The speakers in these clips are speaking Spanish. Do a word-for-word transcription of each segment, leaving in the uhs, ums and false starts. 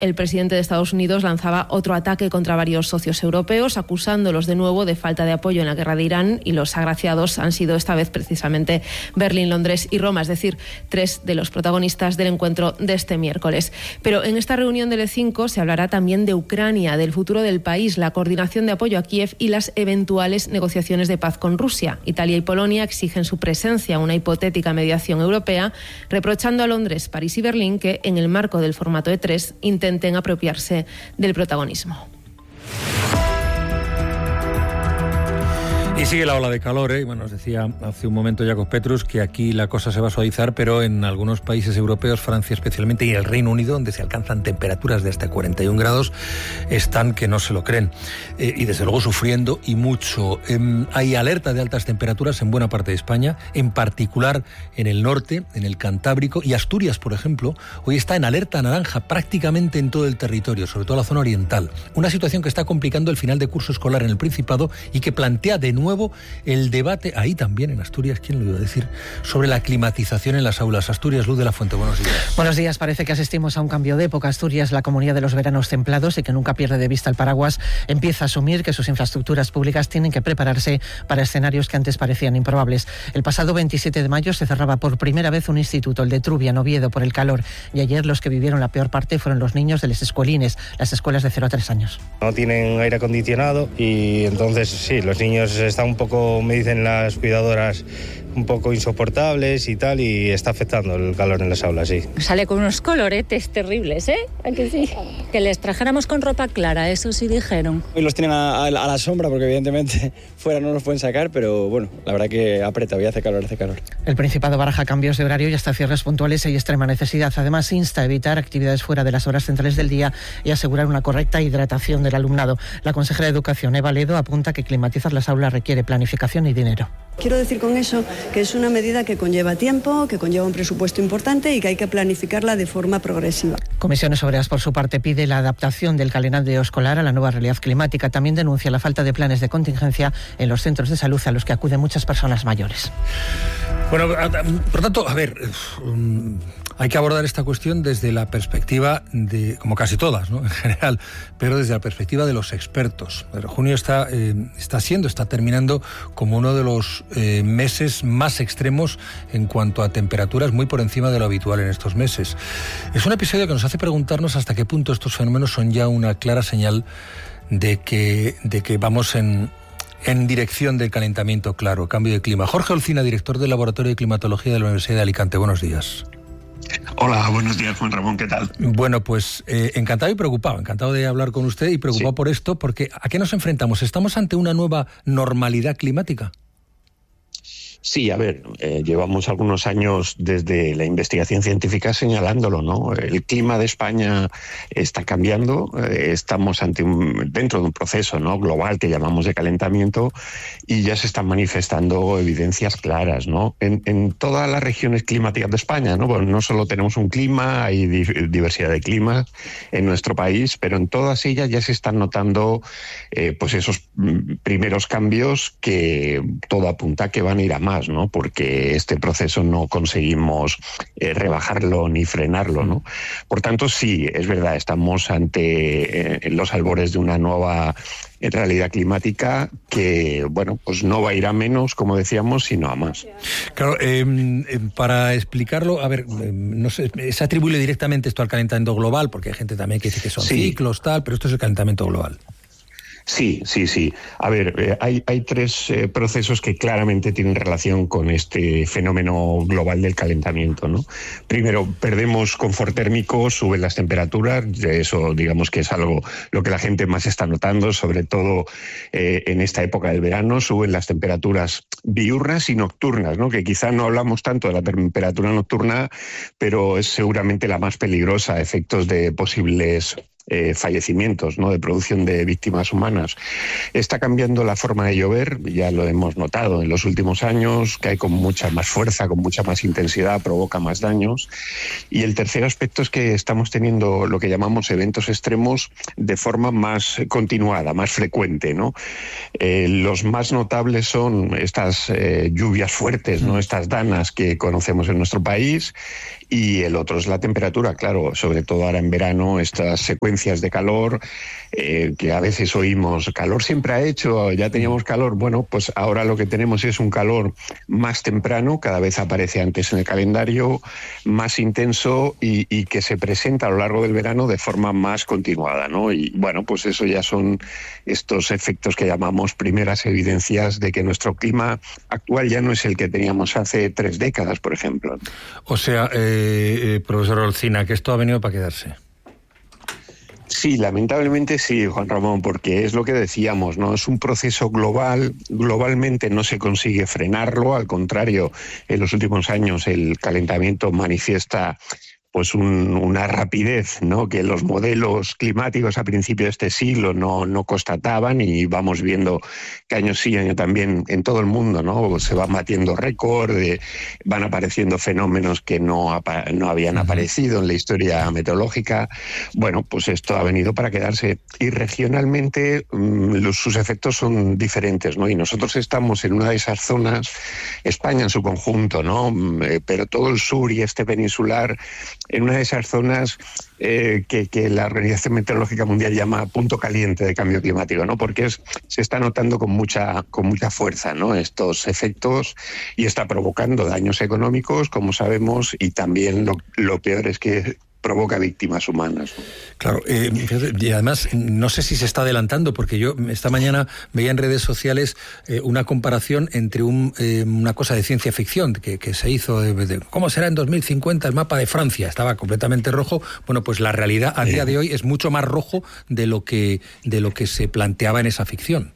El presidente de Estados Unidos lanzaba otro ataque contra varios socios europeos, acusándolos de nuevo de falta de apoyo en la guerra de Irán, y los agraciados han sido esta vez precisamente Berlín, Londres y Roma, es decir, tres de los protagonistas del encuentro de este miércoles. Pero en esta reunión del E cinco se hablará también de Ucrania, del futuro del país, la coordinación de apoyo a Kiev y las eventuales negociaciones de paz con Rusia. Italia y Polonia exigen su presencia en una hipotética mediación europea, reprochando a Londres, París y Berlín que, en el marco del formato E tres, intenten intenten apropiarse del protagonismo. Y sigue la ola de calor, ¿eh? Bueno, nos decía hace un momento Jakub Petrus que aquí la cosa se va a suavizar, pero en algunos países europeos, Francia especialmente, y el Reino Unido, donde se alcanzan temperaturas de hasta cuarenta y un grados, están que no se lo creen. Eh, y desde luego sufriendo y mucho. Eh, hay alerta de altas temperaturas en buena parte de España, en particular en el norte, en el Cantábrico, y Asturias, por ejemplo, hoy está en alerta naranja prácticamente en todo el territorio, sobre todo la zona oriental. Una situación que está complicando el final de curso escolar en el Principado y que plantea de nuevo el debate, ahí también en Asturias, ¿quién lo iba a decir?, sobre la climatización en las aulas. Asturias, Luz de la Fuente, buenos días. Buenos días, parece que asistimos a un cambio de época. Asturias, la comunidad de los veranos templados y que nunca pierde de vista el paraguas, empieza a asumir que sus infraestructuras públicas tienen que prepararse para escenarios que antes parecían improbables. El pasado veintisiete de mayo se cerraba por primera vez un instituto, el de Trubia, en Oviedo, por el calor, y ayer los que vivieron la peor parte fueron los niños de las escuelines, las escuelas de cero a tres años. No tienen aire acondicionado y entonces sí, los niños están un poco, me dicen las cuidadoras, un poco insoportables y tal, y está afectando el calor en las aulas, sí. Sale con unos coloretes terribles, ¿eh? ¿A que sí? Que les trajéramos con ropa clara, eso sí dijeron. Hoy los tienen a, a, a la sombra porque evidentemente fuera no los pueden sacar, pero bueno, la verdad que aprieta, hoy hace calor, hace calor. El Principado baraja cambios de horario y hasta cierres puntuales y extrema necesidad. Además, insta a evitar actividades fuera de las horas centrales del día y asegurar una correcta hidratación del alumnado. La consejera de Educación, Eva Ledo, apunta que climatizar las aulas requiere planificación y dinero. Quiero decir con eso que es una medida que conlleva tiempo, que conlleva un presupuesto importante y que hay que planificarla de forma progresiva. Comisiones Obreras, por su parte, pide la adaptación del calendario escolar a la nueva realidad climática. También denuncia la falta de planes de contingencia en los centros de salud a los que acuden muchas personas mayores. Bueno, por tanto, a ver, hay que abordar esta cuestión desde la perspectiva de, como casi todas, ¿no?, en general, pero desde la perspectiva de los expertos. El junio está, eh, está siendo, está terminando como uno de los eh, meses más extremos en cuanto a temperaturas, muy por encima de lo habitual en estos meses. Es un episodio que nos hace preguntarnos hasta qué punto estos fenómenos son ya una clara señal de que, de que vamos en... en dirección del calentamiento, claro, cambio de clima. Jorge Olcina, director del Laboratorio de Climatología de la Universidad de Alicante. Buenos días. Hola, buenos días, Juan Ramón, ¿qué tal? Bueno, pues eh, encantado y preocupado, encantado de hablar con usted y preocupado sí. por esto, porque ¿a qué nos enfrentamos? ¿Estamos ante una nueva normalidad climática? Sí, a ver, eh, llevamos algunos años desde la investigación científica señalándolo, ¿no? El clima de España está cambiando, eh, estamos ante un, dentro de un proceso, ¿no?, global que llamamos de calentamiento, y ya se están manifestando evidencias claras, ¿no? En, en todas las regiones climáticas de España, ¿no? Bueno, no solo tenemos un clima, hay di- diversidad de climas en nuestro país, pero en todas ellas ya se están notando eh, pues esos primeros cambios que todo apunta que van a ir a más. Más, ¿no? Porque este proceso no conseguimos eh, rebajarlo ni frenarlo, ¿no? Por tanto, sí, es verdad, estamos ante eh, los albores de una nueva eh, realidad climática que, bueno, pues no va a ir a menos, como decíamos, sino a más. Claro, eh, eh, para explicarlo, a ver, eh, no sé, se atribuye directamente esto al calentamiento global, porque hay gente también que dice que son sí. ciclos, tal, pero esto es el calentamiento global. Sí, sí, sí. A ver, eh, hay, hay tres eh, procesos que claramente tienen relación con este fenómeno global del calentamiento, ¿no? Primero, perdemos confort térmico, suben las temperaturas, eso digamos que es algo lo que la gente más está notando, sobre todo eh, en esta época del verano, suben las temperaturas diurnas y nocturnas, ¿no? Que quizá no hablamos tanto de la temperatura nocturna, pero es seguramente la más peligrosa a efectos de posibles Eh, fallecimientos, ¿no?, de producción de víctimas humanas. Está cambiando la forma de llover, ya lo hemos notado en los últimos años, cae con mucha más fuerza, con mucha más intensidad, provoca más daños. Y el tercer aspecto es que estamos teniendo lo que llamamos eventos extremos de forma más continuada, más frecuente, ¿no? Eh, los más notables son estas eh, lluvias fuertes, ¿no?, estas danas que conocemos en nuestro país, y el otro es la temperatura, claro, sobre todo ahora en verano, estas secuencias de calor, eh, que a veces oímos, calor siempre ha hecho, ya teníamos calor. Bueno, pues ahora lo que tenemos es un calor más temprano, cada vez aparece antes en el calendario, más intenso y, y que se presenta a lo largo del verano de forma más continuada, ¿no? Y bueno, pues eso ya son estos efectos que llamamos primeras evidencias de que nuestro clima actual ya no es el que teníamos hace tres décadas, por ejemplo. O sea, eh, eh, profesor Olcina, que esto ha venido para quedarse. Sí, lamentablemente sí, Juan Ramón, porque es lo que decíamos, ¿no? Es un proceso global, globalmente no se consigue frenarlo, al contrario, en los últimos años el calentamiento manifiesta pues un, una rapidez, ¿no?, que los modelos climáticos a principios de este siglo no, no constataban, y vamos viendo que año sí año también en todo el mundo, ¿no?, se van batiendo récord, eh, van apareciendo fenómenos que no, apa no habían uh-huh. aparecido en la historia meteorológica. Bueno, pues esto ha venido para quedarse, y regionalmente mmm, los, sus efectos son diferentes, ¿no? Y nosotros estamos en una de esas zonas, España en su conjunto, ¿no?, eh, pero todo el sur y este peninsular, en una de esas zonas eh, que, que la Organización Meteorológica Mundial llama punto caliente de cambio climático, ¿no? Porque es, se está notando con mucha, con mucha fuerza, ¿no?, estos efectos, y está provocando daños económicos, como sabemos, y también lo, lo peor es que provoca víctimas humanas, ¿no? Claro, eh, y además no sé si se está adelantando, porque yo esta mañana veía en redes sociales eh, una comparación entre un, eh, una cosa de ciencia ficción que, que se hizo de, de cómo será en dos mil cincuenta el mapa de Francia. Estaba completamente rojo. Bueno, pues la realidad a día de hoy es mucho más rojo de lo que, de lo que se planteaba en esa ficción.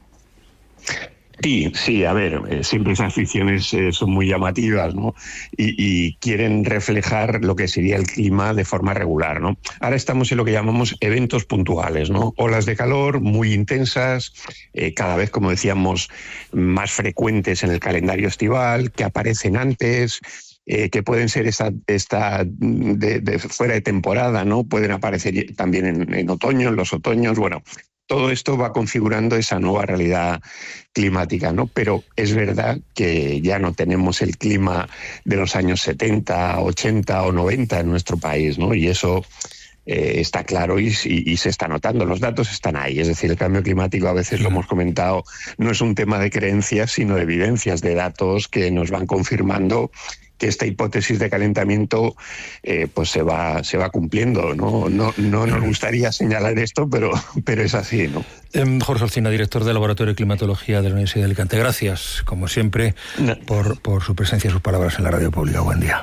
Sí, sí, a ver, eh, siempre esas ficciones eh, son muy llamativas, ¿no? Y, y quieren reflejar lo que sería el clima de forma regular, ¿no? Ahora estamos en lo que llamamos eventos puntuales, ¿no? Olas de calor muy intensas, eh, cada vez, como decíamos, más frecuentes en el calendario estival, que aparecen antes, Eh, que pueden ser esta, esta de, de fuera de temporada, ¿no? Pueden aparecer también en, en otoño, en los otoños. Bueno, todo esto va configurando esa nueva realidad climática, ¿no? Pero es verdad que ya no tenemos el clima de los años setenta, ochenta o noventa en nuestro país, ¿no? Y eso eh, está claro y, y, y se está notando. Los datos están ahí. Es decir, el cambio climático, a veces lo hemos comentado, no es un tema de creencias, sino de evidencias, de datos que nos van confirmando que esta hipótesis de calentamiento eh, pues se va se va cumpliendo, ¿no? No, no nos gustaría señalar esto, pero, pero es así, ¿no? Eh, Jorge Olcina, director del Laboratorio de Climatología de la Universidad de Alicante. Gracias, como siempre, no. por, por su presencia y sus palabras en la radio pública. Buen día.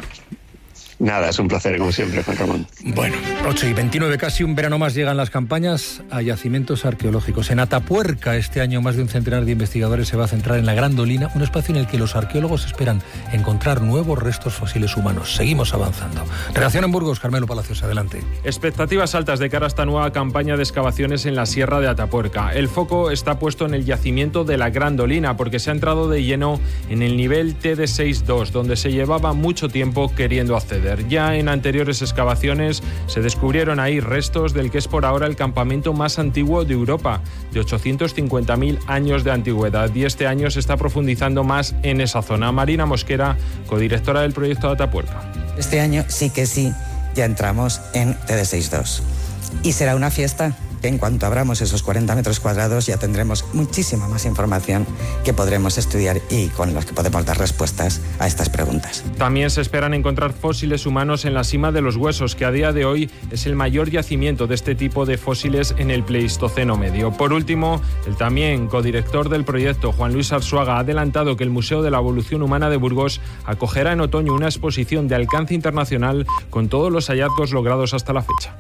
Nada, es un placer, como siempre, Juan Ramón. Bueno, ocho y veintinueve, casi un verano más llegan las campañas a yacimientos arqueológicos. En Atapuerca, este año, más de un centenar de investigadores se va a centrar en la Gran Dolina, un espacio en el que los arqueólogos esperan encontrar nuevos restos fósiles humanos. Seguimos avanzando. Redacción en Burgos, Carmelo Palacios, adelante. Expectativas altas de cara a esta nueva campaña de excavaciones en la Sierra de Atapuerca. El foco está puesto en el yacimiento de la Gran Dolina, porque se ha entrado de lleno en el nivel T D seis dos, donde se llevaba mucho tiempo queriendo acceder. Ya en anteriores excavaciones se descubrieron ahí restos del que es por ahora el campamento más antiguo de Europa, de ochocientos cincuenta mil años de antigüedad, y este año se está profundizando más en esa zona. Marina Mosquera, codirectora del proyecto de Atapuerca. Este año sí que sí, ya entramos en T D seis dos. Y será una fiesta que en cuanto abramos esos cuarenta metros cuadrados ya tendremos muchísima más información que podremos estudiar y con las que podemos dar respuestas a estas preguntas. También se esperan encontrar fósiles humanos en la Sima de los Huesos, que a día de hoy es el mayor yacimiento de este tipo de fósiles en el Pleistoceno medio. Por último, el también codirector del proyecto, Juan Luis Arzuaga, ha adelantado que el Museo de la Evolución Humana de Burgos acogerá en otoño una exposición de alcance internacional con todos los hallazgos logrados hasta la fecha.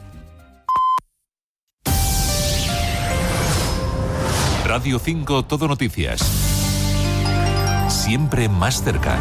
Radio cinco Todo Noticias. Siempre más cerca.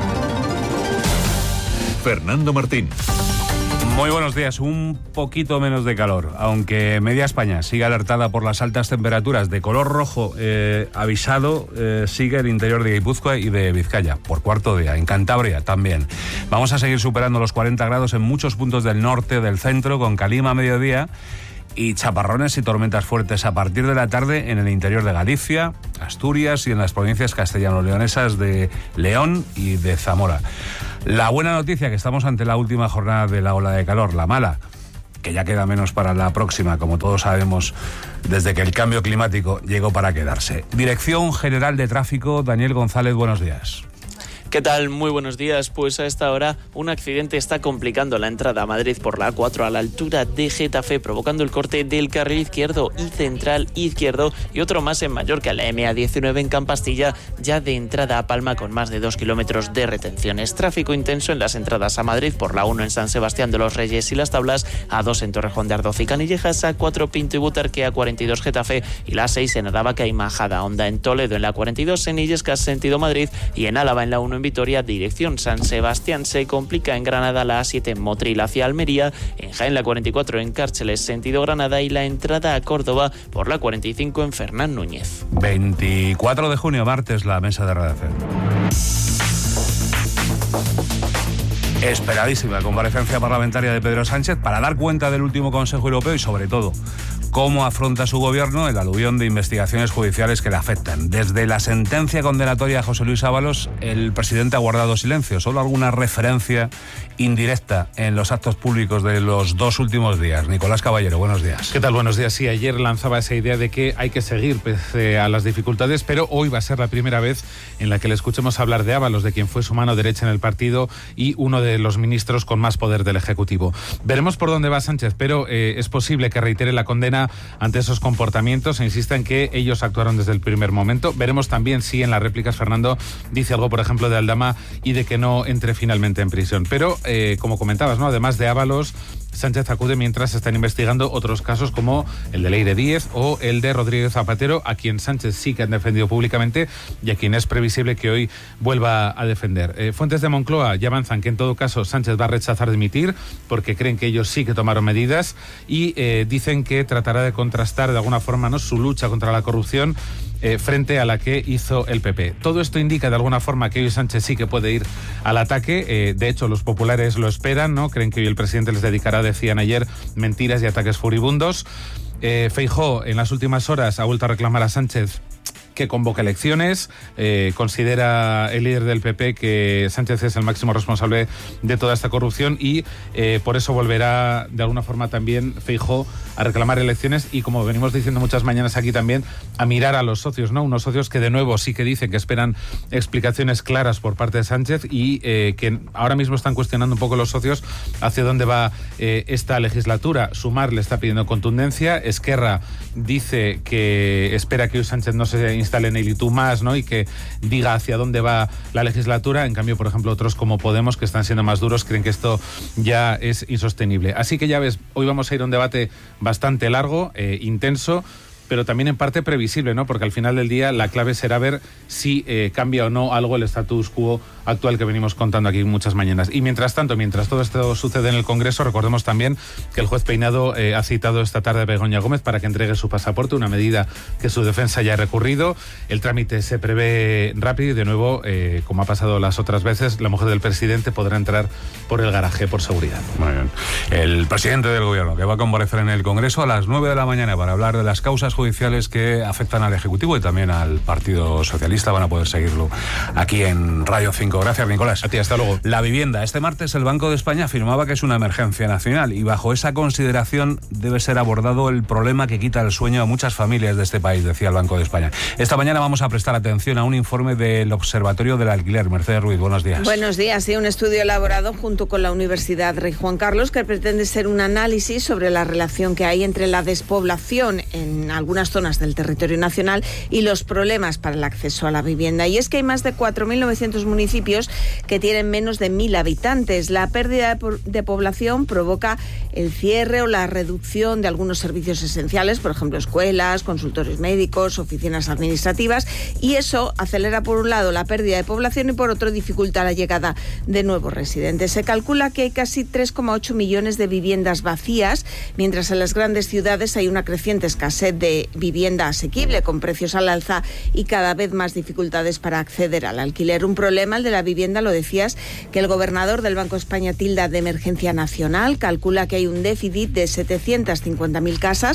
Fernando Martín. Muy buenos días. Un poquito menos de calor, aunque media España sigue alertada por las altas temperaturas. De color rojo eh, avisado eh, sigue el interior de Guipúzcoa y de Vizcaya, por cuarto día. En Cantabria también. Vamos a seguir superando los cuarenta grados en muchos puntos del norte, del centro, con calima a mediodía, y chaparrones y tormentas fuertes a partir de la tarde en el interior de Galicia, Asturias y en las provincias castellano-leonesas de León y de Zamora. La buena noticia, que estamos ante la última jornada de la ola de calor. La mala, que ya queda menos para la próxima, como todos sabemos, desde que el cambio climático llegó para quedarse. Dirección General de Tráfico, Daniel González, buenos días. ¿Qué tal? Muy buenos días. Pues a esta hora un accidente está complicando la entrada a Madrid por la A cuatro a la altura de Getafe, provocando el corte del carril izquierdo y central izquierdo, y otro más en Mallorca, la eme a diecinueve en Campastilla, ya de entrada a Palma con más de dos kilómetros de retenciones. Tráfico intenso en las entradas a Madrid por la uno en San Sebastián de los Reyes y Las Tablas, a dos en Torrejón de Ardoz y Canillejas, a cuatro Pinto y Butarque, a cuarenta y dos Getafe y la seis en Aravaca y Majada Honda, en Toledo en la cuarenta y dos, en Illescas sentido Madrid y en Álava en la uno en Vitoria, dirección San Sebastián. Se complica en Granada la A siete en Motril hacia Almería, en Jaén la cuarenta y cuatro en Cárceles sentido Granada y la entrada a Córdoba por la cuarenta y cinco en Fernán Núñez. veinticuatro de junio, martes, la mesa de redacción. Esperadísima comparecencia parlamentaria de Pedro Sánchez para dar cuenta del último Consejo Europeo y, sobre todo, cómo afronta su gobierno el aluvión de investigaciones judiciales que le afectan. Desde la sentencia condenatoria a José Luis Ábalos, el presidente ha guardado silencio, solo alguna referencia indirecta en los actos públicos de los dos últimos días. Nicolás Caballero, buenos días. ¿Qué tal? Buenos días. Sí, ayer lanzaba esa idea de que hay que seguir pese a las dificultades, pero hoy va a ser la primera vez en la que le escuchemos hablar de Ábalos, de quien fue su mano derecha en el partido y uno de los ministros con más poder del Ejecutivo. Veremos por dónde va Sánchez, pero eh, es posible que reitere la condena ante esos comportamientos e insista en que ellos actuaron desde el primer momento. Veremos también si en las réplicas Fernando dice algo, por ejemplo, de Aldama y de que no entre finalmente en prisión. Pero, eh, como comentabas, ¿no? Además de Ábalos, Sánchez acude mientras se están investigando otros casos como el de Leire Díez o el de Rodríguez Zapatero, a quien Sánchez sí que han defendido públicamente y a quien es previsible que hoy vuelva a defender. Eh, fuentes de Moncloa ya avanzan que en todo caso Sánchez va a rechazar dimitir porque creen que ellos sí que tomaron medidas y eh, dicen que tratará de contrastar de alguna forma, ¿no?, su lucha contra la corrupción Eh, frente a la que hizo el P P. Todo esto indica de alguna forma que hoy Sánchez sí que puede ir al ataque. Eh, de hecho, los populares lo esperan, ¿no? Creen que hoy el presidente les dedicará, decían ayer, mentiras y ataques furibundos. Eh, Feijóo, en las últimas horas, ha vuelto a reclamar a Sánchez que convoque elecciones. Eh, considera el líder del P P que Sánchez es el máximo responsable de toda esta corrupción y eh, por eso volverá de alguna forma también Feijóo a reclamar elecciones y, como venimos diciendo muchas mañanas aquí también, a mirar a los socios, ¿no? Unos socios que de nuevo sí que dicen que esperan explicaciones claras por parte de Sánchez y eh, que ahora mismo están cuestionando un poco los socios hacia dónde va eh, esta legislatura. Sumar le está pidiendo contundencia. Esquerra dice que espera que hoy Sánchez no se instale en el y tú más, ¿no?, y que diga hacia dónde va la legislatura. En cambio, por ejemplo, otros como Podemos, que están siendo más duros, creen que esto ya es insostenible. Así que ya ves, hoy vamos a ir a un debate bastante largo, eh, intenso, pero también en parte previsible, ¿no? Porque al final del día la clave será ver si eh, cambia o no algo el status quo actual que venimos contando aquí muchas mañanas. Y mientras tanto, mientras todo esto sucede en el Congreso, recordemos también que el juez Peinado eh, ha citado esta tarde a Begoña Gómez para que entregue su pasaporte, una medida que su defensa ya ha recurrido. El trámite se prevé rápido y, de nuevo, eh, como ha pasado las otras veces, la mujer del presidente podrá entrar por el garaje por seguridad. Muy bien. El presidente del Gobierno, que va a comparecer en el Congreso a las nueve de la mañana para hablar de las causas judiciales que afectan al Ejecutivo y también al Partido Socialista. Van a poder seguirlo aquí en Radio cinco. Gracias, Nicolás. A ti, hasta luego. La vivienda. Este martes el Banco de España afirmaba que es una emergencia nacional y bajo esa consideración debe ser abordado el problema que quita el sueño a muchas familias de este país, decía el Banco de España. Esta mañana vamos a prestar atención a un informe del Observatorio del Alquiler. Mercedes Ruiz, buenos días. Buenos días. Sí, un estudio elaborado junto con la Universidad Rey Juan Carlos que pretende ser un análisis sobre la relación que hay entre la despoblación en algunas zonas del territorio nacional y los problemas para el acceso a la vivienda. Y es que hay más de cuatro mil novecientos municipios que tienen menos de mil habitantes. La pérdida de, po- de población provoca el cierre o la reducción de algunos servicios esenciales, por ejemplo, escuelas, consultorios médicos, oficinas administrativas, y eso acelera por un lado la pérdida de población y por otro dificulta la llegada de nuevos residentes. Se calcula que hay casi tres coma ocho millones de viviendas vacías, mientras en las grandes ciudades hay una creciente escasez de vivienda asequible con precios al alza y cada vez más dificultades para acceder al alquiler. Un problema, el de la vivienda, lo decías, que el gobernador del Banco de España tilda de emergencia nacional. Calcula que hay un déficit de setecientas cincuenta mil casas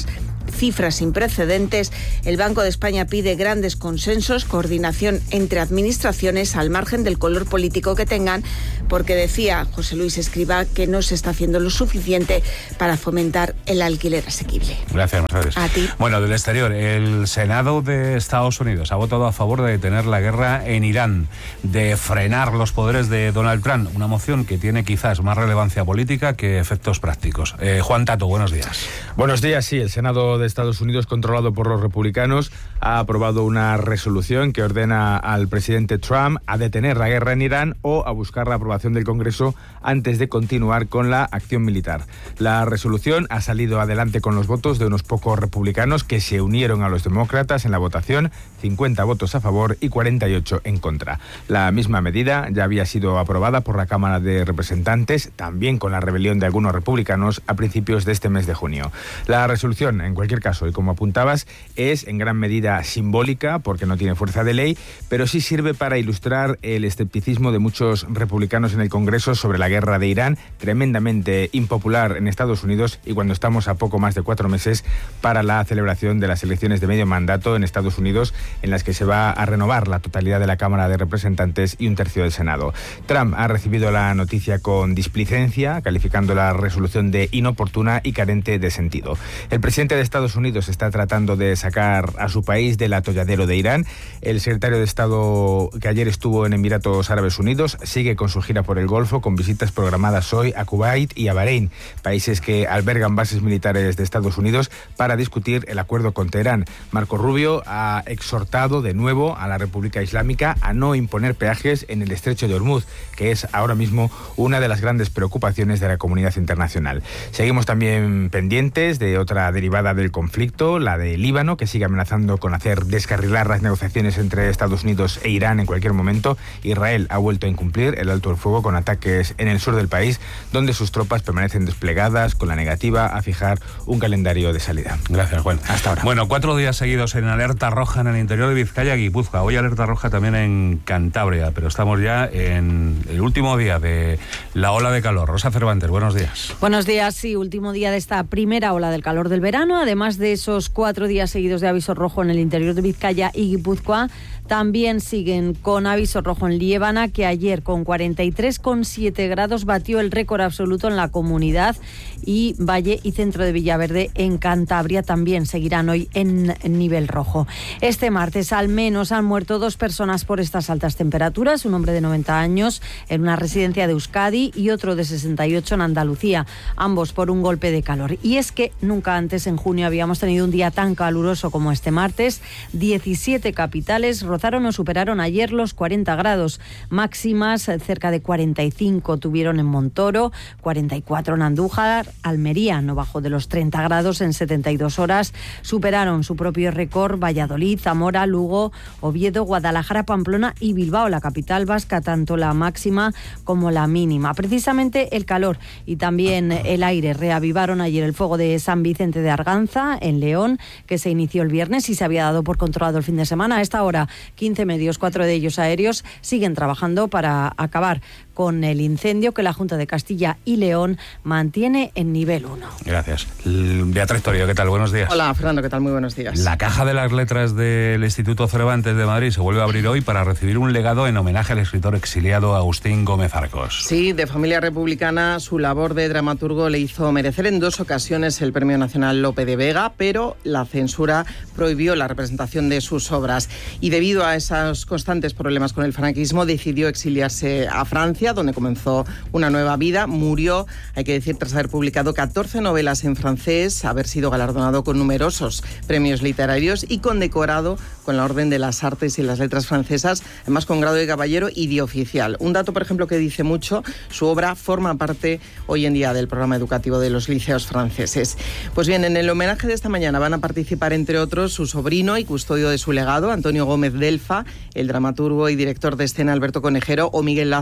cifras sin precedentes, el Banco de España pide grandes consensos, coordinación entre administraciones al margen del color político que tengan, porque decía José Luis Escrivá que no se está haciendo lo suficiente para fomentar el alquiler asequible. Gracias, Mercedes. A ti. Bueno, del exterior, el Senado de Estados Unidos ha votado a favor de detener la guerra en Irán, de frenar los poderes de Donald Trump, una moción que tiene quizás más relevancia política que efectos prácticos. Eh, Juan Tato, buenos días. Buenos días, sí. El Senado de Estados Unidos, controlado por los republicanos, ha aprobado una resolución que ordena al presidente Trump a detener la guerra en Irán o a buscar la aprobación del Congreso antes de continuar con la acción militar. La resolución ha salido adelante con los votos de unos pocos republicanos que se unieron a los demócratas en la votación, cincuenta votos a favor y cuarenta y ocho en contra. La misma medida ya había sido aprobada por la Cámara de Representantes, también con la rebelión de algunos republicanos a principios de este mes de junio. La resolución, en cualquier caso, y como apuntabas, es en gran medida simbólica porque no tiene fuerza de ley, pero sí sirve para ilustrar el escepticismo de muchos republicanos en el Congreso sobre la guerra de Irán, tremendamente impopular en Estados Unidos, y cuando estamos a poco más de cuatro meses para la celebración de las elecciones de medio mandato en Estados Unidos, en las que se va a renovar la totalidad de la Cámara de Representantes y un tercio del Senado. Trump ha recibido la noticia con displicencia, calificando la resolución de inoportuna y carente de sentido. El presidente de Estados Unidos está tratando de sacar a su país del atolladero de Irán. El secretario de Estado, que ayer estuvo en Emiratos Árabes Unidos, sigue con su gira por el Golfo, con visitas programadas hoy a Kuwait y a Bahrein, países que albergan bases militares de Estados Unidos, para discutir el acuerdo con Teherán. Marco Rubio ha exhortado de nuevo a la República Islámica a no imponer peajes en el estrecho de Hormuz, que es ahora mismo una de las grandes preocupaciones de la comunidad internacional. Seguimos también pendientes de otra derivada del conflicto, la de Líbano, que sigue amenazando con hacer descarrilar las negociaciones entre Estados Unidos e Irán en cualquier momento. Israel ha vuelto a incumplir el alto el fuego con ataques en el sur del país, donde sus tropas permanecen desplegadas, con la negativa a fijar un calendario de salida. Gracias, Juan. Hasta ahora. Bueno, cuatro días seguidos en alerta roja en el interior de Vizcaya y Guipúzcoa. Hoy alerta roja también en Cantabria, pero estamos ya en el último día de la ola de calor. Rosa Cervantes, buenos días. Buenos días, sí, último día de esta primera ola del calor del verano. Además de esos cuatro días seguidos de aviso rojo en el interior de Vizcaya y Guipúzcoa, también siguen con aviso rojo en Liébana, que ayer con cuarenta y tres coma siete grados batió el récord absoluto en la comunidad, y Valle y centro de Villaverde en Cantabria también seguirán hoy en nivel rojo. Este martes al menos han muerto dos personas por estas altas temperaturas, un hombre de noventa años en una residencia de Euskadi y otro de sesenta y ocho en Andalucía, ambos por un golpe de calor. Y es que nunca antes en junio habíamos tenido un día tan caluroso como este martes. diecisiete capitales rozaron o superaron ayer los cuarenta grados, máximas cerca de cuarenta y cinco tuvieron en Montoro, cuarenta y cuatro en Andújar. Almería no bajó de los treinta grados en setenta y dos horas, superaron su propio récord Valladolid, Zamora, Lugo, Oviedo, Guadalajara, Pamplona y Bilbao, la capital vasca, tanto la máxima como la mínima. Precisamente el calor y también el aire reavivaron ayer el fuego de San Vicente de Arganza, en León, que se inició el viernes y se había dado por controlado el fin de semana. A esta hora, quince medios, cuatro de ellos aéreos, siguen trabajando para acabar con el incendio que la Junta de Castilla y León mantiene en nivel uno. Gracias. Beatriz Torio, ¿qué tal? Buenos días. Hola, Fernando, ¿qué tal? Muy buenos días. La Caja de las Letras del Instituto Cervantes de Madrid se vuelve a abrir hoy para recibir un legado en homenaje al escritor exiliado Agustín Gómez Arcos. Sí, de familia republicana, su labor de dramaturgo le hizo merecer en dos ocasiones el Premio Nacional Lope de Vega, pero la censura prohibió la representación de sus obras y debido a esos constantes problemas con el franquismo decidió exiliarse a Francia, donde comenzó una nueva vida. Murió, hay que decir, tras haber publicado catorce novelas en francés, haber sido galardonado con numerosos premios literarios y condecorado con la Orden de las Artes y las Letras francesas, además con grado de caballero y de oficial. Un dato, por ejemplo, que dice mucho: su obra forma parte hoy en día del programa educativo de los liceos franceses. Pues bien, en el homenaje de esta mañana van a participar, entre otros, su sobrino y custodio de su legado, Antonio Gómez Delfa, el dramaturgo y director de escena Alberto Conejero o Miguel Lázaro,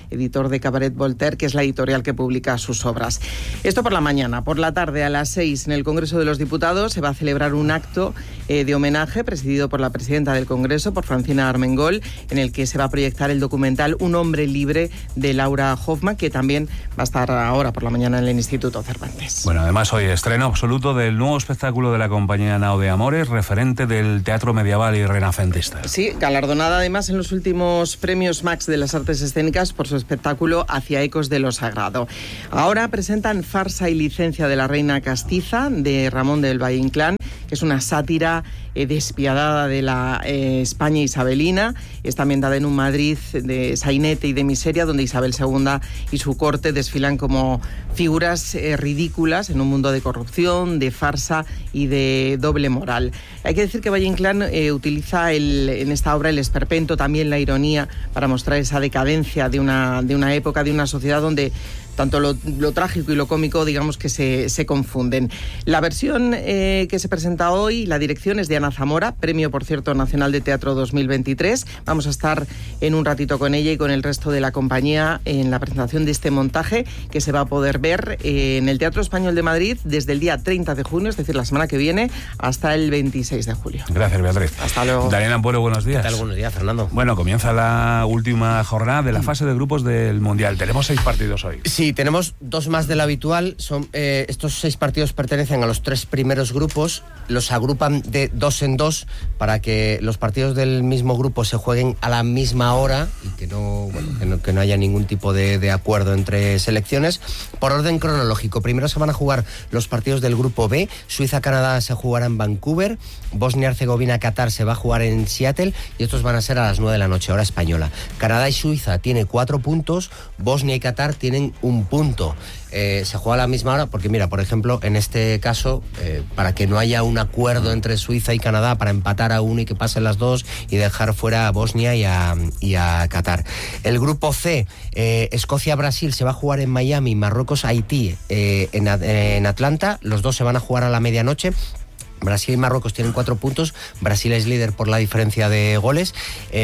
editor de Cabaret Voltaire, que es la editorial que publica sus obras. Esto por la mañana. Por la tarde, a las seis, en el Congreso de los Diputados, se va a celebrar un acto eh, de homenaje presidido por la presidenta del Congreso, por Francina Armengol, en el que se va a proyectar el documental Un hombre libre de Laura Hoffman, que también va a estar ahora por la mañana en el Instituto Cervantes. Bueno, además hoy estreno absoluto del nuevo espectáculo de la compañía Nao de Amores, referente del teatro medieval y renacentista. Sí, galardonada además en los últimos premios Max de las Artes Escénicas por su espectáculo Hacia ecos de lo sagrado. Ahora presentan Farsa y licencia de la reina castiza, de Ramón del Valle Inclán, que es una sátira eh, despiadada de la eh, España isabelina. Está ambientada en un Madrid de sainete y de miseria, donde Isabel segunda y su corte desfilan como figuras eh, ridículas en un mundo de corrupción, de farsa y de doble moral. Hay que decir que Valle Inclán eh, utiliza el, en esta obra el esperpento, también la ironía, para mostrar esa decadencia de una, de una época, de una sociedad donde tanto lo, lo trágico y lo cómico, digamos que se, se confunden. La versión eh, que se presenta hoy, la dirección es de Ana Zamora, premio, por cierto, Nacional de Teatro dos mil veintitrés. Vamos a estar en un ratito con ella y con el resto de la compañía en la presentación de este montaje, que se va a poder ver eh, en el Teatro Español de Madrid desde el día treinta de junio, es decir, la semana que viene, hasta el veintiséis de julio. Gracias, Beatriz. Hasta luego. Daniel Ampuero, buenos días. ¿Qué tal? Buenos días, Fernando. Bueno, comienza la última jornada de la fase de grupos del Mundial. Tenemos seis partidos hoy. Sí, tenemos dos más de lo habitual. Son, eh, estos seis partidos pertenecen a los tres primeros grupos. Los agrupan de dos en dos para que los partidos del mismo grupo se jueguen a la misma hora y que no, bueno, que no, que no haya ningún tipo de, de acuerdo entre selecciones. Por orden cronológico, primero se van a jugar los partidos del grupo B. Suiza-Canadá se jugará en Vancouver. Bosnia-Herzegovina-Qatar se va a jugar en Seattle y estos van a ser a las nueve de la noche, hora española. Canadá y Suiza tienen cuatro puntos, Bosnia y Qatar tienen un punto. Eh, se juega a la misma hora porque, mira, por ejemplo, en este caso, eh, para que no haya un acuerdo entre Suiza y Canadá para empatar a uno y que pasen las dos y dejar fuera a Bosnia y a, y a Qatar. El grupo C, eh, Escocia-Brasil se va a jugar en Miami, Marruecos-Haití eh, en, en Atlanta. Los dos se van a jugar a la medianoche. Brasil y Marruecos tienen cuatro puntos. Brasil es líder por la diferencia de goles.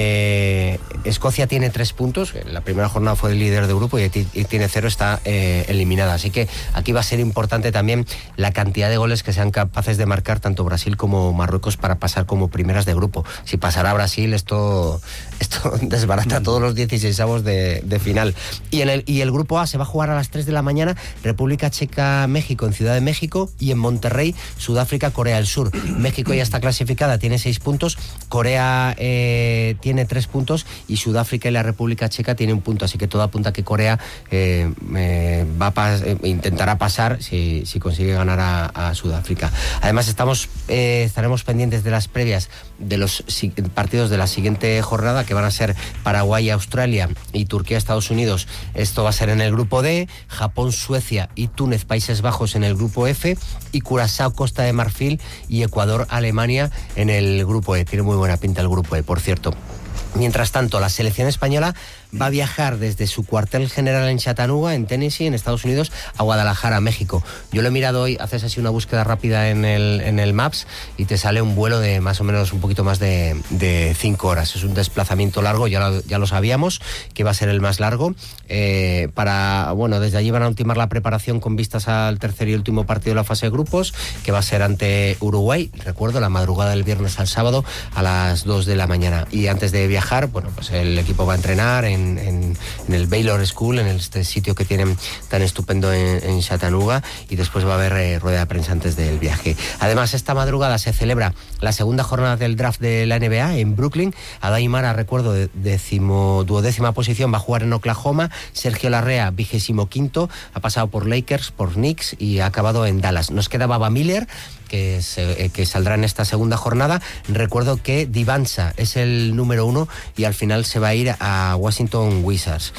Eh, Escocia tiene tres puntos. La primera jornada fue el líder de grupo y, y tiene cero, está eh, eliminada. Así que aquí va a ser importante también la cantidad de goles que sean capaces de marcar tanto Brasil como Marruecos para pasar como primeras de grupo. Si pasará Brasil, esto, esto desbarata todos los dieciseisavos de, de final. Y, en el, y el grupo A se va a jugar a las tres de la mañana. República Checa-México en Ciudad de México y en Monterrey, Sudáfrica, Corea del Sur. México ya está clasificada, tiene seis puntos, Corea eh, tiene tres puntos y Sudáfrica y la República Checa tienen un punto, así que todo apunta a que Corea eh, eh, va a pas- eh, intentará pasar si, si consigue ganar a, a Sudáfrica. Además estamos eh, estaremos pendientes de las previas de los si- partidos de la siguiente jornada, que van a ser Paraguay, Australia y Turquía, Estados Unidos. Esto va a ser en el grupo D, Japón, Suecia y Túnez, Países Bajos en el grupo F y Curazao, Costa de Marfil y Ecuador, Alemania en el grupo E. Tiene muy buena pinta el grupo E, por cierto. Mientras tanto, la selección española va a viajar desde su cuartel general en Chattanooga, en Tennessee, en Estados Unidos, a Guadalajara, México. Yo lo he mirado hoy, haces así una búsqueda rápida en el, en el Maps y te sale un vuelo de más o menos un poquito más de, de cinco horas. Es un desplazamiento largo, ya lo, ya lo sabíamos, que va a ser el más largo. Eh, para, bueno, desde allí van a ultimar la preparación con vistas al tercer y último partido de la fase de grupos, que va a ser ante Uruguay, recuerdo, la madrugada del viernes al sábado a las dos de la mañana. Y antes de viajar, bueno, pues el equipo va a entrenar en En, en, en el Baylor School, en este sitio que tienen tan estupendo en, en Chattanooga, y después va a haber eh, rueda de prensa antes del viaje. Además, esta madrugada se celebra la segunda jornada del draft de la N B A en Brooklyn. Adai Mara, recuerdo, de décimo, duodécima posición, va a jugar en Oklahoma. Sergio Larrea, vigésimo quinto, ha pasado por Lakers, por Knicks y ha acabado en Dallas. Nos queda Baba Miller, que, se, que saldrá en esta segunda jornada. Recuerdo que Divansa es el número uno y al final se va a ir a Washington Wizards.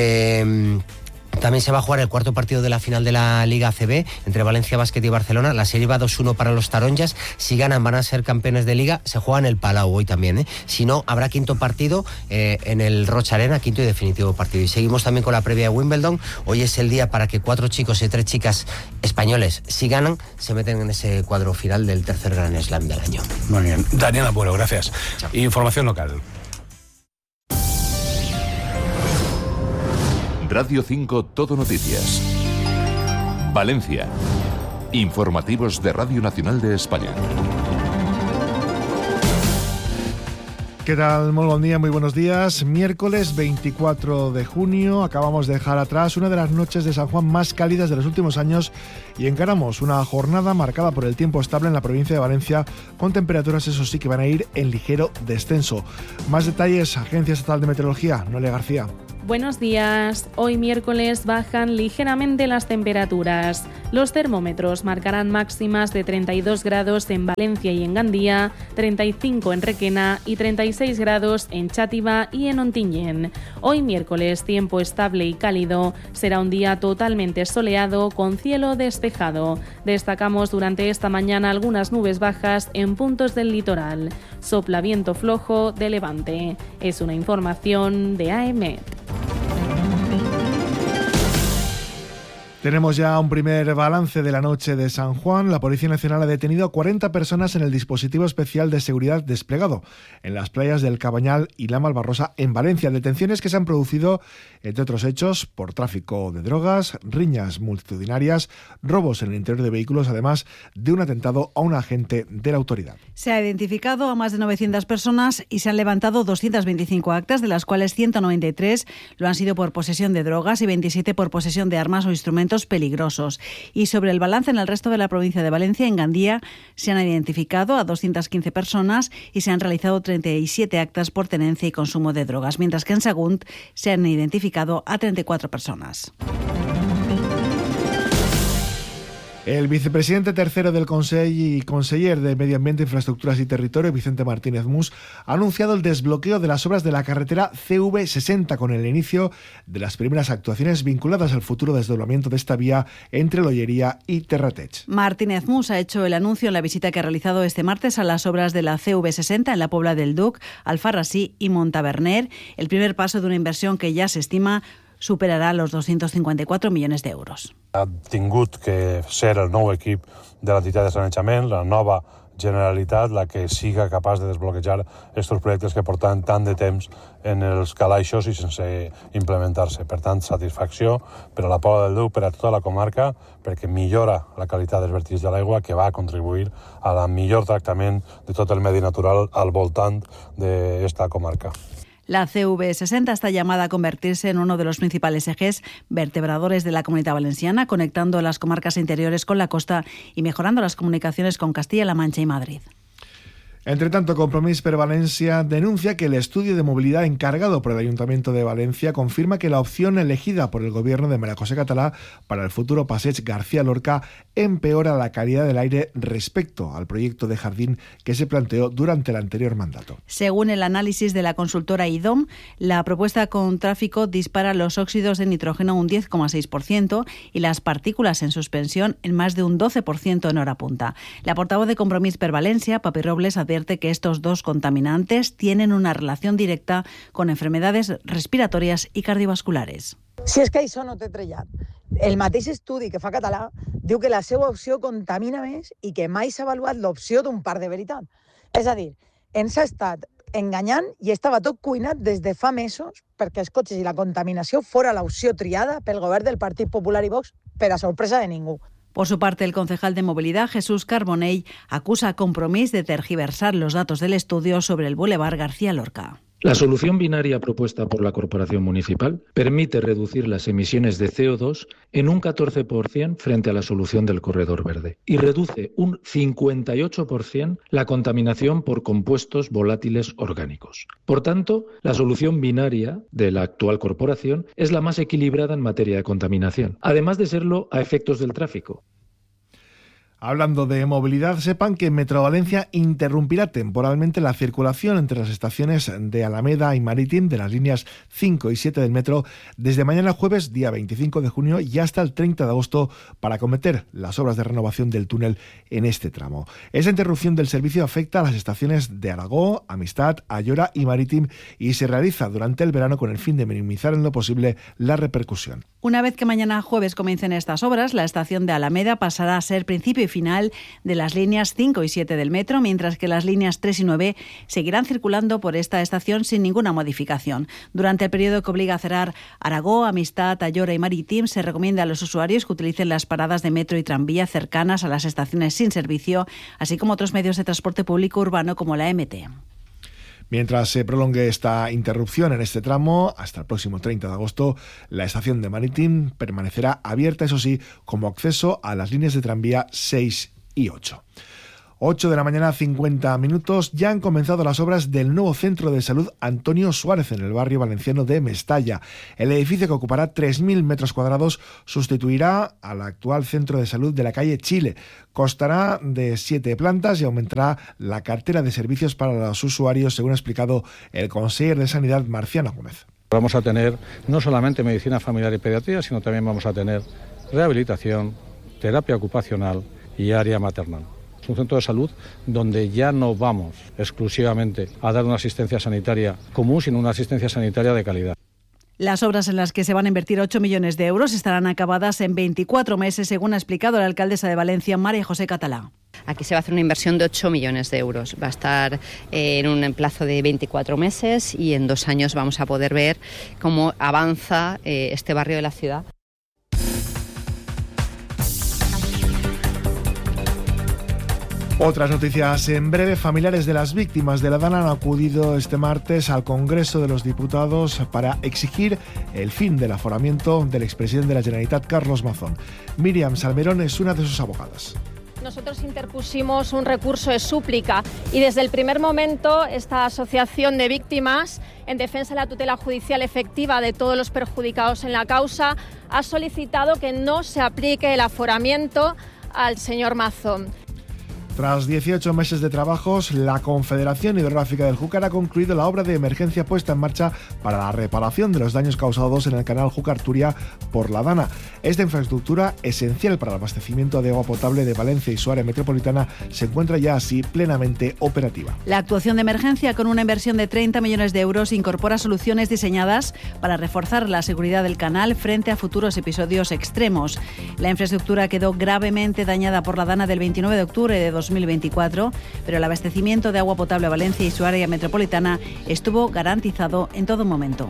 Eh, También se va a jugar el cuarto partido de la final de la Liga A C B entre Valencia Basket y Barcelona. La serie va dos uno para los taronjas. Si ganan van a ser campeones de Liga. Se juega en el Palau hoy también, ¿eh? Si no, habrá quinto partido eh, en el Rocha Arena, quinto y definitivo partido. Y seguimos también con la previa de Wimbledon. Hoy es el día para que cuatro chicos y tres chicas españoles, si ganan, se meten en ese cuadro final del tercer Grand Slam del año. Muy bien. Daniel Ampuero, gracias. Chao. Información local. Radio cinco Todo Noticias. Valencia. Informativos de Radio Nacional de España. ¿Qué tal? Muy buen día, muy buenos días. Miércoles veinticuatro de junio, acabamos de dejar atrás una de las noches de San Juan más cálidas de los últimos años y encaramos una jornada marcada por el tiempo estable en la provincia de Valencia, con temperaturas, eso sí, que van a ir en ligero descenso. Más detalles, Agencia Estatal de Meteorología, Noelia García. Buenos días. Hoy miércoles bajan ligeramente las temperaturas. Los termómetros marcarán máximas de treinta y dos grados en Valencia y en Gandía, treinta y cinco en Requena y treinta y seis grados en Chátiva y en Ontinyent. Hoy miércoles, tiempo estable y cálido. Será un día totalmente soleado con cielo despejado. Destacamos durante esta mañana algunas nubes bajas en puntos del litoral. Sopla viento flojo de levante. Es una información de A E M E T. Tenemos ya un primer balance de la noche de San Juan. La Policía Nacional ha detenido a cuarenta personas en el dispositivo especial de seguridad desplegado en las playas del Cabañal y la Malvarrosa en Valencia. Detenciones que se han producido, entre otros hechos, por tráfico de drogas, riñas multitudinarias, robos en el interior de vehículos, además de un atentado a un agente de la autoridad. Se ha identificado a más de novecientas personas y se han levantado doscientas veinticinco actas, de las cuales ciento noventa y tres lo han sido por posesión de drogas y veintisiete por posesión de armas o instrumentos peligrosos. Y sobre el balance en el resto de la provincia de Valencia, en Gandía se han identificado a doscientas quince personas y se han realizado treinta y siete actas por tenencia y consumo de drogas, mientras que en Sagunt se han identificado a treinta y cuatro personas. El vicepresidente tercero del Consell y conseller de Medio Ambiente, Infraestructuras y Territorio, Vicente Martínez Mus, ha anunciado el desbloqueo de las obras de la carretera C V sesenta con el inicio de las primeras actuaciones vinculadas al futuro desdoblamiento de esta vía entre Lollería y Terratech. Martínez Mus ha hecho el anuncio en la visita que ha realizado este martes a las obras de la C V sesenta en la Pobla del Duc, Alfarrasí y Montaverner, el primer paso de una inversión que ya se estima superarà los doscientos cincuenta y cuatro milions d'euros. Ha tingut que ser el nou equip de l'entitat de sanejament, la nova Generalitat, la que siga capaç de desbloquejar aquests projectes que porten tant de temps en els calaixos i sense implementar-se. Per tant, satisfacció per a la Pobla del Duc, per a tota la comarca, perquè millora la qualitat dels vertigs de l'aigua, que va a contribuir a la millor tractament de tot el medi natural al voltant d'esta comarca. La C V sesenta está llamada a convertirse en uno de los principales ejes vertebradores de la Comunidad Valenciana, conectando las comarcas interiores con la costa y mejorando las comunicaciones con Castilla-La Mancha y Madrid. Entre tanto, Compromís per Valencia denuncia que el estudio de movilidad encargado por el Ayuntamiento de Valencia confirma que la opción elegida por el gobierno de María José Català para el futuro Passeig García Lorca empeora la calidad del aire respecto al proyecto de jardín que se planteó durante el anterior mandato. Según el análisis de la consultora I D O M, la propuesta con tráfico dispara los óxidos de nitrógeno un diez coma seis por ciento y las partículas en suspensión en más de un doce por ciento en hora punta. La portavoz de Compromís per Valencia, Papi Robles, advierte que estos dos contaminantes tienen una relación directa con enfermedades respiratorias y cardiovasculares. Si és que això no té trellat. El mateix estudi que fa Català diu que la seva opció contamina més i que mai s'ha avaluat l'opció d'un parc de veritat. És a dir, ens ha estat enganyant i estava tot cuinat des de fa mesos perquè els cotxes i la contaminació fora l'opció triada pel govern del Partit Popular i Vox per a sorpresa de ningú. Por su parte, el concejal de Movilidad, Jesús Carbonell, acusa a Compromís de tergiversar los datos del estudio sobre el Boulevard García Lorca. La solución binaria propuesta por la Corporación Municipal permite reducir las emisiones de C O dos en un catorce por ciento frente a la solución del corredor verde y reduce un cincuenta y ocho por ciento la contaminación por compuestos volátiles orgánicos. Por tanto, la solución binaria de la actual corporación es la más equilibrada en materia de contaminación, además de serlo a efectos del tráfico. Hablando de movilidad, sepan que Metro Valencia interrumpirá temporalmente la circulación entre las estaciones de Alameda y Marítim de las líneas cinco y siete del metro desde mañana jueves, día veinticinco de junio, y hasta el treinta de agosto para acometer las obras de renovación del túnel en este tramo. Esa interrupción del servicio afecta a las estaciones de Aragó, Amistad, Ayora y Marítim y se realiza durante el verano con el fin de minimizar en lo posible la repercusión. Una vez que mañana jueves comiencen estas obras, la estación de Alameda pasará a ser principio y final de las líneas cinco y siete del metro, mientras que las líneas tres y nueve seguirán circulando por esta estación sin ninguna modificación. Durante el periodo que obliga a cerrar Aragó, Amistad, Ayora y Marítim, se recomienda a los usuarios que utilicen las paradas de metro y tranvía cercanas a las estaciones sin servicio, así como otros medios de transporte público urbano como la M T. Mientras se prolongue esta interrupción en este tramo, hasta el próximo treinta de agosto, la estación de Marítim permanecerá abierta, eso sí, como acceso a las líneas de tranvía seis y ocho. ocho de la mañana, cincuenta minutos. Ya han comenzado las obras del nuevo Centro de Salud Antonio Suárez en el barrio valenciano de Mestalla. El edificio, que ocupará tres mil metros cuadrados, sustituirá al actual Centro de Salud de la calle Chile. Constará de siete plantas y aumentará la cartera de servicios para los usuarios, según ha explicado el consejero de Sanidad, Marciano Gómez. Vamos a tener no solamente medicina familiar y pediatría, sino también vamos a tener rehabilitación, terapia ocupacional y área maternal. Es un centro de salud donde ya no vamos exclusivamente a dar una asistencia sanitaria común, sino una asistencia sanitaria de calidad. Las obras, en las que se van a invertir ocho millones de euros, estarán acabadas en veinticuatro meses, según ha explicado la alcaldesa de Valencia, María José Catalá. Aquí se va a hacer una inversión de ocho millones de euros. Va a estar en un plazo de veinticuatro meses y en dos años vamos a poder ver cómo avanza este barrio de la ciudad. Otras noticias en breve. Familiares de las víctimas de la Dana han acudido este martes al Congreso de los Diputados para exigir el fin del aforamiento del expresidente de la Generalitat, Carlos Mazón. Míriam Salmerón es una de sus abogadas. Nosotros interpusimos un recurso de súplica y desde el primer momento esta asociación de víctimas en defensa de la tutela judicial efectiva de todos los perjudicados en la causa ha solicitado que no se aplique el aforamiento al señor Mazón. Tras dieciocho meses de trabajos, la Confederación Hidrográfica del Júcar ha concluido la obra de emergencia puesta en marcha para la reparación de los daños causados en el canal Júcar-Turia por la Dana. Esta infraestructura, esencial para el abastecimiento de agua potable de Valencia y su área metropolitana, se encuentra ya así plenamente operativa. La actuación de emergencia, con una inversión de treinta millones de euros, incorpora soluciones diseñadas para reforzar la seguridad del canal frente a futuros episodios extremos. La infraestructura quedó gravemente dañada por la Dana del veintinueve de octubre de dos mil veinticuatro, pero el abastecimiento de agua potable a Valencia y su área metropolitana estuvo garantizado en todo momento.